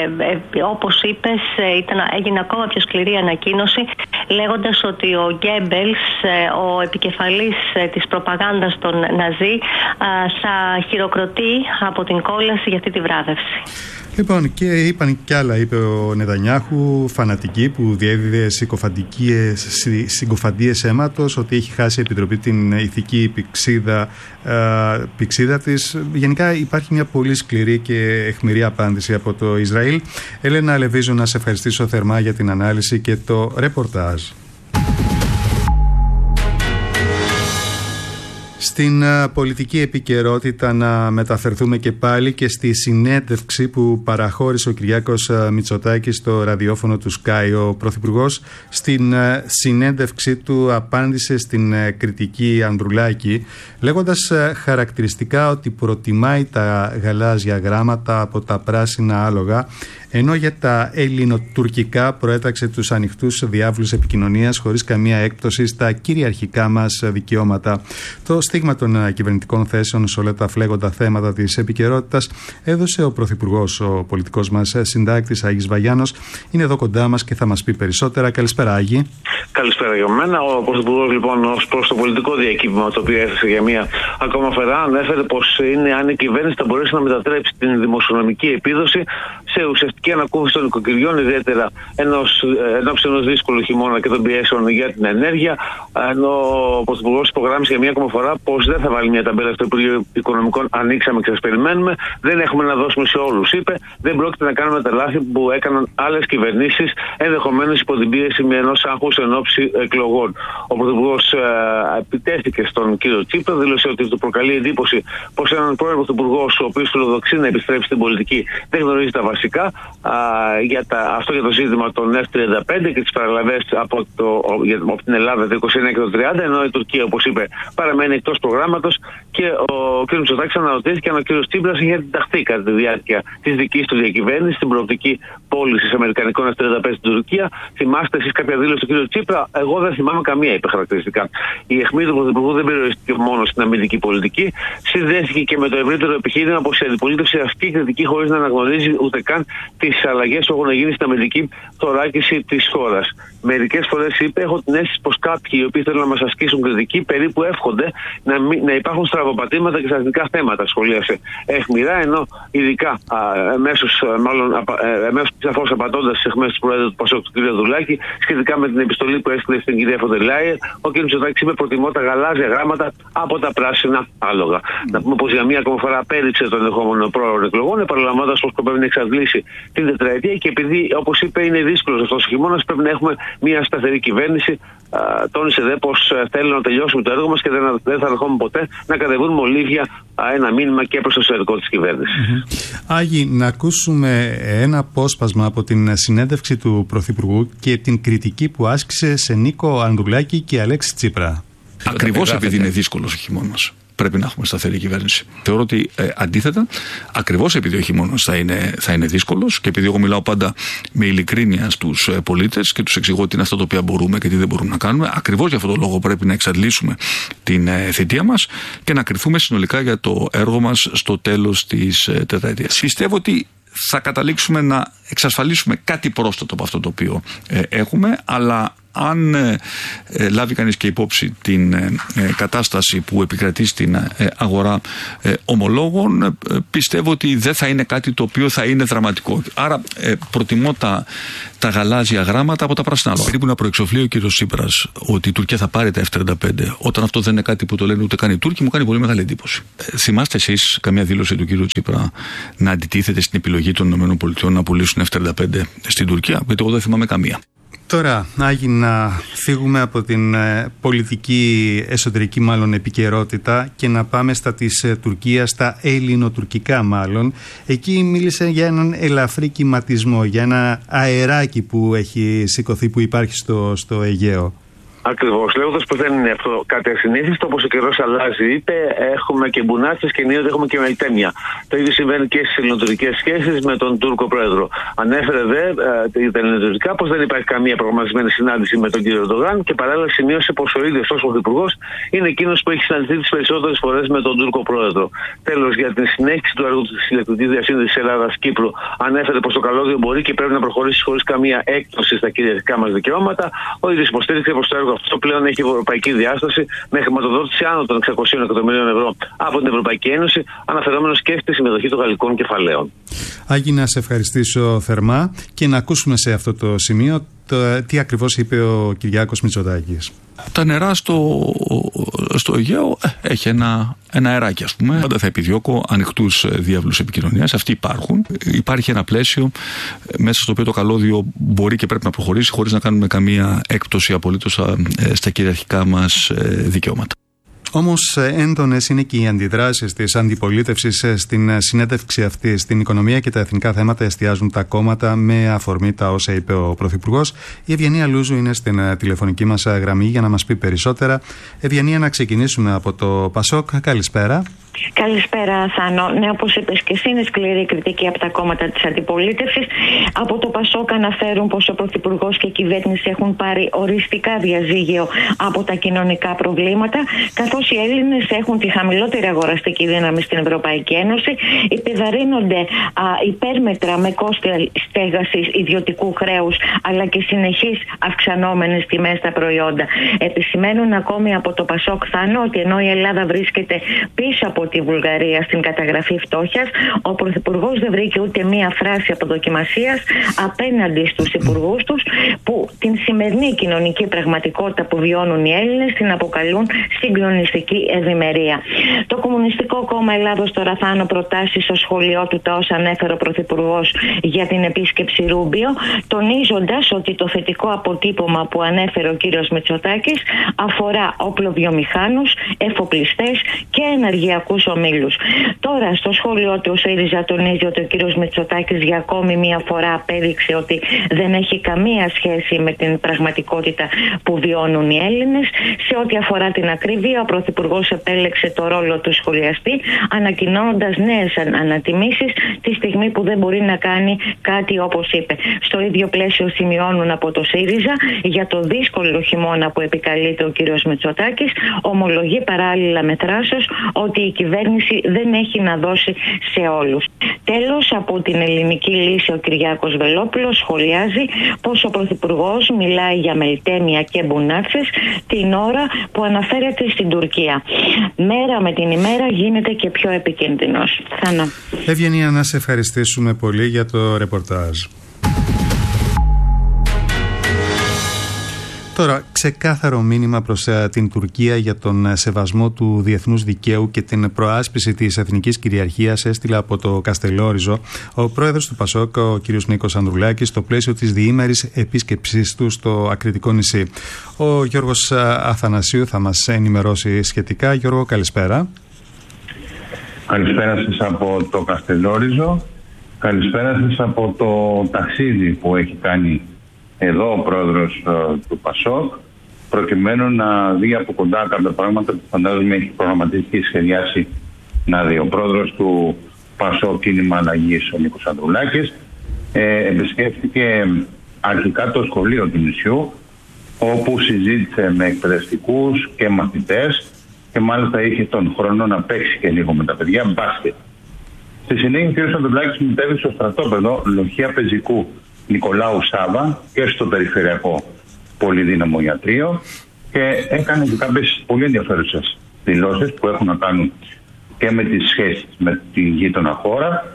όπως είπες ήταν, έγινε ακόμα πιο σκληρή ανακοίνωση λέγοντας ότι ο Γκέμπελς, ο επικεφαλής της προπαγάνδας των Ναζί, θα χειροκροτεί από την κόλαση για αυτή τη βράβευση. Λοιπόν, και είπαν κι άλλα, είπε ο Νετανιάχου, φανατική που διέδιδε συκοφαντίες αίματος, ότι έχει χάσει η Επιτροπή την ηθική πηξίδα, ε, πηξίδα της. Γενικά υπάρχει μια πολύ σκληρή και αιχμηρή απάντηση από το Ισραήλ. Έλενα Λεβίζου, να σε ευχαριστήσω θερμά για την ανάλυση και το ρεπορτάζ. Στην πολιτική επικαιρότητα να μεταφερθούμε και πάλι και στη συνέντευξη που παραχώρησε ο Κυριάκος Μητσοτάκης στο ραδιόφωνο του Sky. Ο Πρωθυπουργός στην συνέντευξη του απάντησε στην κριτική Ανδρουλάκη λέγοντας χαρακτηριστικά ότι προτιμάει τα γαλάζια γράμματα από τα πράσινα άλογα, ενώ για τα ελληνοτουρκικά προέταξε τους ανοιχτούς διάβλους επικοινωνίας χωρίς καμία έκπτωση στα κυριαρχικά μας δικαιώματα. Το στίγμα των κυβερνητικών θέσεων σε όλα τα φλέγοντα θέματα της επικαιρότητας έδωσε ο Πρωθυπουργός, ο πολιτικός μας συντάκτης Άγης Βαγιάννος. Είναι εδώ κοντά μας και θα μας πει περισσότερα. Καλησπέρα, Άγη. Καλησπέρα για μένα. Ο Πρωθυπουργός, λοιπόν, ως προς το πολιτικό διακύβημα το οποίο έθεσε για μία ακόμα φορά, ανέφερε πως είναι αν η κυβέρνηση θα μπορέσει να μετατρέψει την δημοσιονομική επίδοση σε ουσιαστική ανακούφιση των οικοκυριών, ιδιαίτερα ενός, ενός, ενός δύσκολου χειμώνα και των πιέσεων για την ενέργεια. Ενώ ο Πρωθυπουργός υπογράμμισε για μία ακόμα φορά πως δεν θα βάλει μια ταμπέλα στο Υπουργείο Οικονομικών. Ανοίξαμε και σας περιμένουμε. Δεν έχουμε να δώσουμε σε όλους, είπε. Δεν πρόκειται να κάνουμε τα λάθη που έκαναν άλλες κυβερνήσεις, ενδεχομένως υπό την πίεση με ενός άγχους εν ώψη εκλογών. Ο Πρωθυπουργός ε, επιτέθηκε στον κύριο Τσίπρα, δήλωσε ότι του προκαλεί εντύπωση πως έναν πρώην Πρωθυπουργό, ο οποίος φιλοδοξεί να επιστρέψει στην πολιτική, δεν γνωρίζει τα βασικά. Α, για τα, αυτό για το ζήτημα των εφ τριάντα πέντε και τις παραλαβές από, από την Ελλάδα το είκοσι εννέα και το τριάντα, ενώ η Τουρκία, όπως είπε, παραμένει εκτός προγράμματος. Και ο κ. Μητσοτάκης αναρωτήθηκε αν ο κ. Τσίπρας είχε αντιταχθεί κατά τη διάρκεια της δικής του διακυβέρνησης στην προοπτική πώληση αμερικανικών εφ τριάντα πέντε στην Τουρκία. Θυμάστε εσείς κάποια δήλωση του κ. Τσίπρα? Εγώ δεν θυμάμαι καμία, είπε χαρακτηριστικά. Η αιχμή του Πρωθυπουργού δεν περιορίστηκε μόνο στην αμυντική πολιτική, συνδέθηκε και με το ευρύτερο επιχείρημα πως η αντιπολίτευση ασκεί κριτική χωρίς να αναγνωρίζει ούτε καν τις αλλαγές που έχουν γίνει στην αμυντική θωράκιση της χώρας. Μερικές φορές, είπε, έχω την αίσθηση πως κάποιοι οι οποίοι θέλουν να μας ασκήσουν κριτική περίπου εύχονται να, μην, να υπάρχουν στραβές στραβοπατήματα και στα εθνικά θέματα σχολίασε αιχμηρά, ενώ ειδικά εμέσως, μάλλον εμέσως σαφώς απαντώντας στις αιχμές του Προέδρου του Πασόκ, του κ. Δουλάκη, σχετικά με την επιστολή που έστειλε στην κυρία Φοντερ Λάιεν, ο κ. Μητσοτάκης είπε προτιμώ τα γαλάζια γράμματα από τα πράσινα άλογα. Mm. Να πούμε πως για μία ακόμα φορά απέριψε τον ενδεχόμενο πρόεδρο εκλογών, επαναλαμβάνοντας πως σκοπεύει να εξαντλήσει την τετραετία και επειδή, όπως είπε, είναι δύσκολο αυτός ο χειμώνας, πρέπει να έχουμε μία σταθερή κυβέρνηση. Α, τόνισε δε πως θέλει να τελειώσουμε το έργο μας και δεν, δεν θα δεχόμαστε ποτέ να κατεβούν μολύβια ένα μήνυμα και προς το εσωτερικό της κυβέρνησης. Mm-hmm. Άγι, να ακούσουμε ένα απόσπασμα από την συνέντευξη του Πρωθυπουργού και την κριτική που άσκησε σε Νίκο Ανδρουλάκη και Αλέξη Τσίπρα. Ακριβώς επειδή είναι δύσκολος ο χειμώνας, πρέπει να έχουμε σταθερή κυβέρνηση. Θεωρώ ότι ε, αντίθετα, ακριβώς επειδή ο χειμώνας θα είναι, θα είναι δύσκολος και επειδή εγώ μιλάω πάντα με ειλικρίνεια στους ε, πολίτες και τους εξηγώ τι είναι αυτά τα οποία μπορούμε και τι δεν μπορούμε να κάνουμε, ακριβώς για αυτόν τον λόγο πρέπει να εξαντλήσουμε την ε, θητεία μας και να κριθούμε συνολικά για το έργο μας στο τέλος της ε, τετραετίας. Πιστεύω ότι θα καταλήξουμε να εξασφαλίσουμε κάτι πρόσθετο από αυτό το οποίο ε, έχουμε, αλλά αν ε, ε, λάβει κανείς και υπόψη την ε, ε, κατάσταση που επικρατεί στην ε, αγορά ε, ομολόγων, ε, πιστεύω ότι δεν θα είναι κάτι το οποίο θα είναι δραματικό. Άρα ε, προτιμώ τα, τα γαλάζια γράμματα από τα πράσινα άλογα. Περίπου να προεξοφλεί ο κύριος Τσίπρας ότι η Τουρκία θα πάρει τα εφ τριάντα πέντε, όταν αυτό δεν είναι κάτι που το λένε ούτε καν οι Τούρκοι, μου κάνει πολύ μεγάλη εντύπωση. Ε, θυμάστε εσείς καμία δήλωση του κύριου Τσίπρα να αντιτίθεται στην επιλογή των ΗΠΑ να πουλήσουν εφ τριάντα πέντε στην Τουρκία? Γιατί εγώ δεν θυμάμαι καμία. Τώρα, Άγι, να φύγουμε από την ε, πολιτική, εσωτερική μάλλον επικαιρότητα και να πάμε στα της ε, Τουρκίας, στα ελληνοτουρκικά μάλλον. Εκεί μίλησε για έναν ελαφρύ κυματισμό, για ένα αεράκι που έχει σηκωθεί, που υπάρχει στο, στο Αιγαίο. Ακριβώς. Λέγοντας πως δεν είναι αυτό κάτι ασυνήθιστο, όπως ο καιρός αλλάζει, είπε, έχουμε και μπουνάτσες και ενίοτε έχουμε και μελτέμια. Το ίδιο συμβαίνει και στις ελληνοτουρκικές σχέσεις με τον Τούρκο πρόεδρο. Ανέφερε δε για τα ελληνοτουρκικά πως δεν υπάρχει καμία προγραμματισμένη συνάντηση με τον κύριο Ερντογάν και παράλληλα σημείωσε πως ο ίδιος ως πρωθυπουργός είναι εκείνος που έχει συναντηθεί τις περισσότερες φορές με τον Τούρκο πρόεδρο. Τέλος, για την συνέχιση του έργου της ηλεκτρικής διασύνδεσης Ελλάδα-Κύπρου, ανέφερε πως το καλώδιο μπορεί και πρέπει να προχωρήσει χωρίς καμία έκπτωση στα κυριαρχικά μας δικαιώματα. Ο ίδιος υποστήριξε πως το έργο αυτό πλέον έχει ευρωπαϊκή διάσταση με χρηματοδότηση άνω των εξακοσίων εκατομμυρίων ευρώ από την Ευρωπαϊκή Ένωση, αναφερόμενος και στη συμμετοχή των γαλλικών κεφαλαίων. Άγι, να σε ευχαριστήσω θερμά και να ακούσουμε σε αυτό το σημείο το, τι ακριβώς είπε ο Κυριάκος Μητσοτάκης. Τα νερά στο, στο Αιγαίο έχει ένα, ένα αεράκι, ας πούμε. Πάντα θα επιδιώκω ανοιχτούς διάβλους επικοινωνίας. Αυτοί υπάρχουν. Υπάρχει ένα πλαίσιο μέσα στο οποίο το καλώδιο μπορεί και πρέπει να προχωρήσει χωρίς να κάνουμε καμία έκπτωση απολύτως στα κυριαρχικά μας δικαιώματα. Όμως έντονες είναι και οι αντιδράσεις της αντιπολίτευσης στην συνέντευξη αυτή. Στην οικονομία και τα εθνικά θέματα εστιάζουν τα κόμματα με αφορμή τα όσα είπε ο Πρωθυπουργός. Η Ευγενία Λούζου είναι στην τηλεφωνική μας γραμμή για να μας πει περισσότερα. Ευγενία, να ξεκινήσουμε από το Πασόκ. Καλησπέρα. Καλησπέρα, Θάνο. Ναι, όπως είπες και εσύ, είναι σκληρή κριτική από τα κόμματα της αντιπολίτευσης. Από το Πασόκ αναφέρουν πως ο Πρωθυπουργός και η κυβέρνηση έχουν πάρει οριστικά διαζύγιο από τα κοινωνικά προβλήματα, καθώς οι Έλληνες έχουν τη χαμηλότερη αγοραστική δύναμη στην Ευρωπαϊκή Ένωση, επιβαρύνονται α, υπέρμετρα με κόστη στέγασης, ιδιωτικού χρέους, αλλά και συνεχείς αυξανόμενες τιμές στα προϊόντα. Επισημαίνουν ακόμη από το Πασόκ, Θάνο, ότι ενώ η Ελλάδα βρίσκεται πίσω από τη Βουλγαρία στην καταγραφή φτώχειας, ο Πρωθυπουργός δεν βρήκε ούτε μία φράση αποδοκιμασίας απέναντι στους υπουργούς τους, που την σημερινή κοινωνική πραγματικότητα που βιώνουν οι Έλληνες την αποκαλούν συγκλονιστική ευημερία. Το Κομμουνιστικό Κόμμα Ελλάδος τώρα, Θάνο, προτάσει στο σχολείο του τα όσα ανέφερε ο Πρωθυπουργός για την επίσκεψη Ρούμπιο, τονίζοντας ότι το θετικό αποτύπωμα που ανέφερε ο κύριος Μητσοτάκης αφορά όπλοβιομηχάνους, εφοπλιστές και ενεργειακούς ομίλους. Τώρα, στο σχόλιο του, ο ΣΥΡΙΖΑ τονίζει ότι ο κύριος Μητσοτάκης για ακόμη μία φορά απέδειξε ότι δεν έχει καμία σχέση με την πραγματικότητα που βιώνουν οι Έλληνες. Σε ό,τι αφορά την ακρίβεια, ο Πρωθυπουργός επέλεξε το ρόλο του σχολιαστή, ανακοινώνοντας νέες ανατιμήσεις τη στιγμή που δεν μπορεί να κάνει κάτι όπως είπε. Στο ίδιο πλαίσιο σημειώνουν από το ΣΥΡΙΖΑ για το δύσκολο χειμώνα που επικαλείται ο κύριος Μητσοτάκης, ομολογεί παράλληλα με θράσος ότι η κυβέρνηση δεν έχει να δώσει σε όλους. Τέλος, από την ελληνική λύση ο Κυριάκος Βελόπουλος σχολιάζει πως ο Πρωθυπουργός μιλάει για μελτέμια και μπουνάτσες την ώρα που αναφέρεται στην Τουρκία. Μέρα με την ημέρα γίνεται και πιο επικίνδυνος. Θάνο. Ευγενία, να σε ευχαριστήσουμε πολύ για το ρεπορτάζ. Τώρα, ξεκάθαρο μήνυμα προς την Τουρκία για τον σεβασμό του διεθνούς δικαίου και την προάσπιση της εθνικής κυριαρχίας έστειλε από το Καστελόριζο ο πρόεδρος του Πασόκ, ο κ. Νίκος Ανδρουλάκης, στο πλαίσιο της διήμερης επίσκεψής του στο Ακριτικό νησί. Ο Γιώργος Αθανασίου θα μας ενημερώσει σχετικά. Γιώργο, καλησπέρα. Καλησπέρα σας από το Καστελόριζο. Καλησπέρα σας από το ταξίδι που έχει κάνει εδώ ο πρόεδρος uh, του Πασόκ, προκειμένου να δει από κοντά κάποια πράγματα που φαντάζομαι έχει προγραμματίσει και σχεδιάσει να δει. Ο πρόεδρος του Πασόκ Κίνημα Αλλαγής, ο Νίκος Ανδρουλάκης, ε, επισκέφθηκε αρχικά το σχολείο του νησιού, όπου συζήτησε με εκπαιδευτικούς και μαθητές και μάλιστα είχε τον χρόνο να παίξει και λίγο με τα παιδιά μπάσκετ. Στη συνέχεια ο κ. Ανδρουλάκης μετέβη στο στρατόπεδο Λοχεία Πεζικού Νικολάου Σάβα και στο Περιφερειακό Πολυδύναμο Ιατρείο και έκανε και κάποιες πολύ ενδιαφέρουσες δηλώσεις που έχουν να κάνουν και με τις σχέσεις με τη γείτονα χώρα.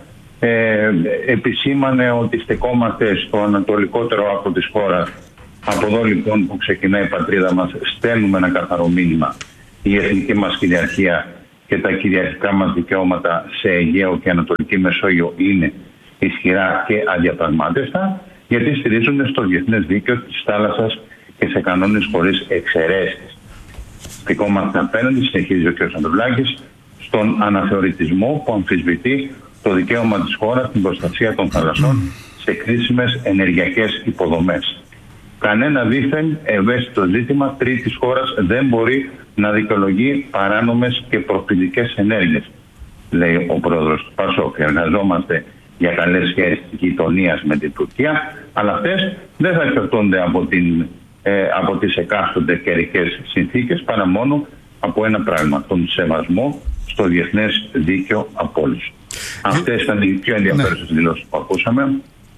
Ε, επισήμανε ότι στεκόμαστε στο ανατολικότερο άκρο της χώρας. Από εδώ λοιπόν που ξεκινάει η πατρίδα μας στέλνουμε ένα καθαρό μήνυμα. Η εθνική μας κυριαρχία και τα κυριαρχικά μας δικαιώματα σε Αιγαίο και Ανατολική Μεσόγειο είναι ισχυρά και αδιαπραγμάτευτα, γιατί στηρίζονται στο διεθνές δίκαιο της θάλασσας και σε κανόνες χωρίς εξαιρέσεις. Στεκόμαστε απέναντι, συνεχίζει ο κ. Ανδρουλάκης, στον αναθεωρητισμό που αμφισβητεί το δικαίωμα της χώρας στην προστασία των θαλασσών σε κρίσιμες ενεργειακές υποδομές. Κανένα δίθεν ευαίσθητο ζήτημα τρίτης χώρας δεν μπορεί να δικαιολογεί παράνομες και προφητικές ενέργειες, λέει ο πρόεδρος του Πασόκ. Εργαζόμαστε για καλές σχέσεις γειτονίας με την Τουρκία, αλλά αυτές δεν θα εξαρτώνται από, την, ε, από τις εκάστοτε καιρικές συνθήκες, παρά μόνο από ένα πράγμα, τον σεβασμό στο διεθνές δίκαιο από όλους. Αυτές ήταν οι πιο ενδιαφέρουσες ναι. δηλώσεις που ακούσαμε.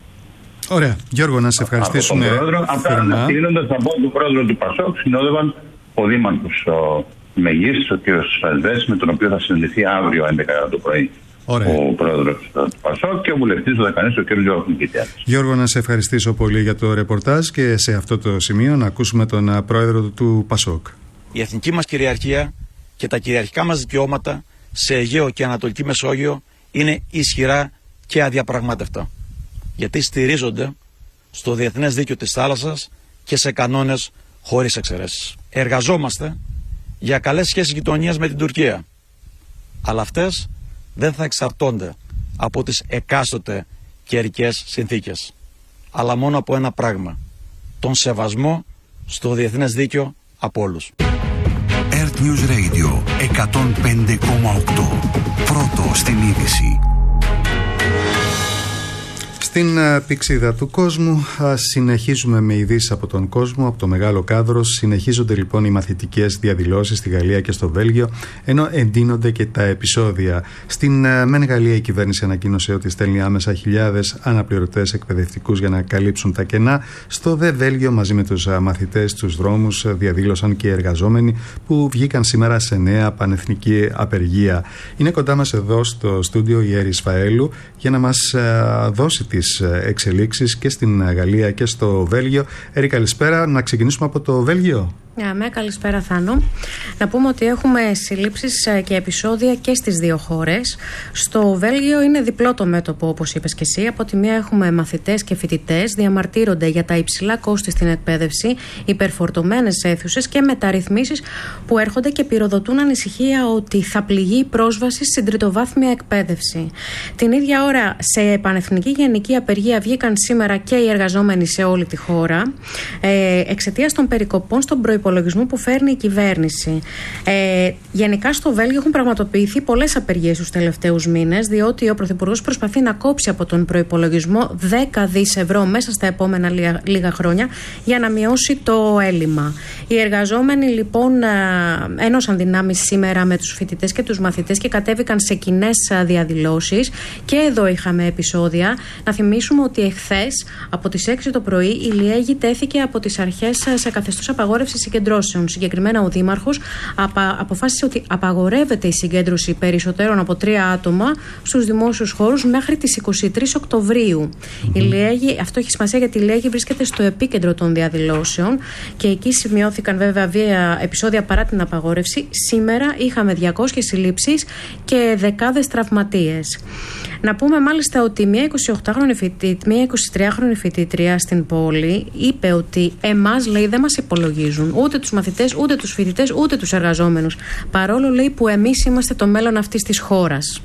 Ωραία. Γιώργο, να σε ευχαριστήσουμε θερμά. Αυτά, κλείνοντας, θα πω του πρόεδρο του Πασόκ, συνόδευαν ο δήμαρχος Μεγής, ο κ. Σαλβές, με τον οποίο θα συναντηθεί αύριο έντεκα το πρωί. Ωραία. Ο πρόεδρος του Πασόκ και ο βουλευτής του Δεκανής, ο κ. Γιώργος Νικητιάδης. Γιώργο, να σε ευχαριστήσω πολύ για το ρεπορτάζ και σε αυτό το σημείο να ακούσουμε τον πρόεδρο του Πασόκ. Η εθνική μας κυριαρχία και τα κυριαρχικά μας δικαιώματα σε Αιγαίο και Ανατολική Μεσόγειο είναι ισχυρά και αδιαπραγμάτευτα. Γιατί στηρίζονται στο διεθνές δίκαιο της θάλασσας και σε κανόνες χωρίς εξαιρέσεις. Εργαζόμαστε για καλές σχέσεις γειτονίας με την Τουρκία. Αλλά αυτές δεν θα εξαρτώνται από τις εκάστοτε καιρικές συνθήκες, αλλά μόνο από ένα πράγμα, τον σεβασμό στο διεθνές δίκαιο από όλους. Earth News Radio εκατόν πέντε κόμμα οκτώ. Πρώτο στην είδηση. Στην πηξίδα του κόσμου συνεχίζουμε με ειδήσεις από τον κόσμο, από το μεγάλο κάδρο. Συνεχίζονται λοιπόν οι μαθητικές διαδηλώσεις στη Γαλλία και στο Βέλγιο, ενώ εντείνονται και τα επεισόδια. Στην μεν Γαλλία η κυβέρνηση ανακοίνωσε ότι στέλνει άμεσα χιλιάδες αναπληρωτές εκπαιδευτικούς για να καλύψουν τα κενά. Στο δε Βέλγιο, μαζί με τους μαθητές στους δρόμους, διαδήλωσαν και οι εργαζόμενοι που βγήκαν σήμερα σε νέα πανεθνική απεργία. Είναι κοντά μας εδώ στο στούντιο η Έρη Σφαέλου για να μας δώσει τις εξελίξεις και στην Γαλλία και στο Βέλγιο. Έρη, καλησπέρα. Να ξεκινήσουμε από το Βέλγιο. Ναι, καλησπέρα Θάνο. Να πούμε ότι έχουμε συλλήψεις και επεισόδια και στις δύο χώρες. Στο Βέλγιο είναι διπλό το μέτωπο, όπως είπες και εσύ. Από τη μία έχουμε μαθητές και φοιτητές, διαμαρτύρονται για τα υψηλά κόστη στην εκπαίδευση, υπερφορτωμένες αίθουσες και μεταρρυθμίσεις που έρχονται και πυροδοτούν ανησυχία ότι θα πληγεί η πρόσβαση στην τριτοβάθμια εκπαίδευση. Την ίδια ώρα, σε πανεθνική γενική απεργία βγήκαν σήμερα και οι εργαζόμενοι σε όλη τη χώρα, ε, εξαιτίας των περικοπών στον προϋπολογισμό προϋπολογισμού που φέρνει η κυβέρνηση. Ε, γενικά στο Βέλγιο έχουν πραγματοποιηθεί πολλές απεργίες τους τελευταίους μήνες, διότι ο Πρωθυπουργός προσπαθεί να κόψει από τον προϋπολογισμό δέκα δις ευρώ μέσα στα επόμενα λίγα, λίγα χρόνια για να μειώσει το έλλειμμα. Οι εργαζόμενοι λοιπόν ένωσαν δυνάμεις σήμερα με τους φοιτητές και τους μαθητές και κατέβηκαν σε κοινές διαδηλώσεις, και εδώ είχαμε επεισόδια. Να θυμίσουμε ότι εχθές από τις έξι το πρωί η Λιέγη τέθηκε από τις αρχές σε καθεστώς απαγόρευσης συγκεντρώσεων. Συγκεκριμένα ο Δήμαρχος απα, αποφάσισε ότι απαγορεύεται η συγκέντρωση περισσότερων από τρία άτομα στους δημόσιους χώρους μέχρι τις είκοσι τρεις Οκτωβρίου. Mm-hmm. Η Λιέγη, αυτό έχει σημασία γιατί η Λιέγη βρίσκεται στο επίκεντρο των διαδηλώσεων και εκεί σημειώθηκαν βέβαια βία επεισόδια παρά την απαγόρευση. Σήμερα είχαμε διακόσιες συλλήψεις και δεκάδες τραυματίες. Να πούμε μάλιστα ότι μια εικοσιοκτάχρονη φοιτήτρια, μια εικοσιτριάχρονη φοιτήτρια στην πόλη είπε ότι εμάς, λέει, δεν μας υπολογίζουν ούτε τους μαθητές, ούτε τους φοιτητές, ούτε τους εργαζόμενους, παρόλο, λέει, που εμείς είμαστε το μέλλον αυτής της χώρας.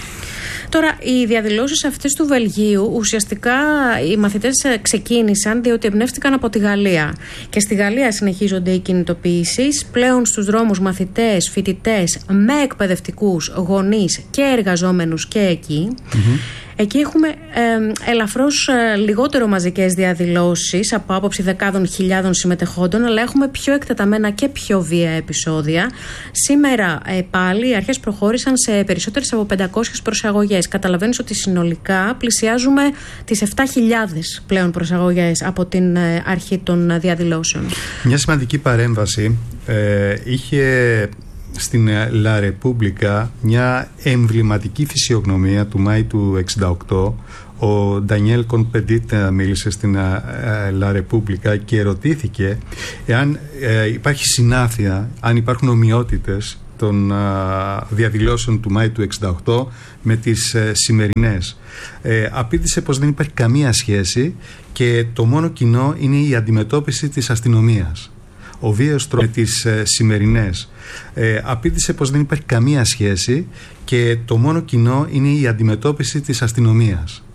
Τώρα, οι διαδηλώσεις αυτές του Βελγίου, ουσιαστικά οι μαθητές ξεκίνησαν διότι εμπνεύστηκαν από τη Γαλλία. Και στη Γαλλία συνεχίζονται οι κινητοποιήσεις. Πλέον στους δρόμους μαθητές, φοιτητές, με εκπαιδευτικούς, γονείς και εργαζόμενους και εκεί. Mm-hmm. Εκεί έχουμε ε, ελαφρώς ε, λιγότερο μαζικές διαδηλώσεις από άποψη δεκάδων χιλιάδων συμμετεχόντων, αλλά έχουμε πιο εκτεταμένα και πιο βία επεισόδια. Σήμερα ε, πάλι οι αρχές προχώρησαν σε περισσότερες από πεντακόσιες προσαγωγές. Καταλαβαίνεις ότι συνολικά πλησιάζουμε τις επτά χιλιάδες πλέον προσαγωγές από την ε, αρχή των διαδηλώσεων. Μια σημαντική παρέμβαση ε, είχε στην La Repubblica μια εμβληματική φυσιογνωμία του Μάη του εξήντα οκτώ. Ο Ντανιέλ Κονπεντίτ μίλησε στην La Repubblica και ερωτήθηκε εάν ε, υπάρχει συνάφεια, αν υπάρχουν ομοιότητες των α, διαδηλώσεων του Μάη του εξήντα οκτώ με τις ε, σημερινές. Ε, απήντησε πως δεν υπάρχει καμία σχέση και το μόνο κοινό είναι η αντιμετώπιση της αστυνομίας. Ο βίαιος τρόπος με τις ε, σημερινές. Ε, απήντησε πως δεν υπάρχει καμία σχέση και το μόνο κοινό είναι η αντιμετώπιση της αστυνομίας.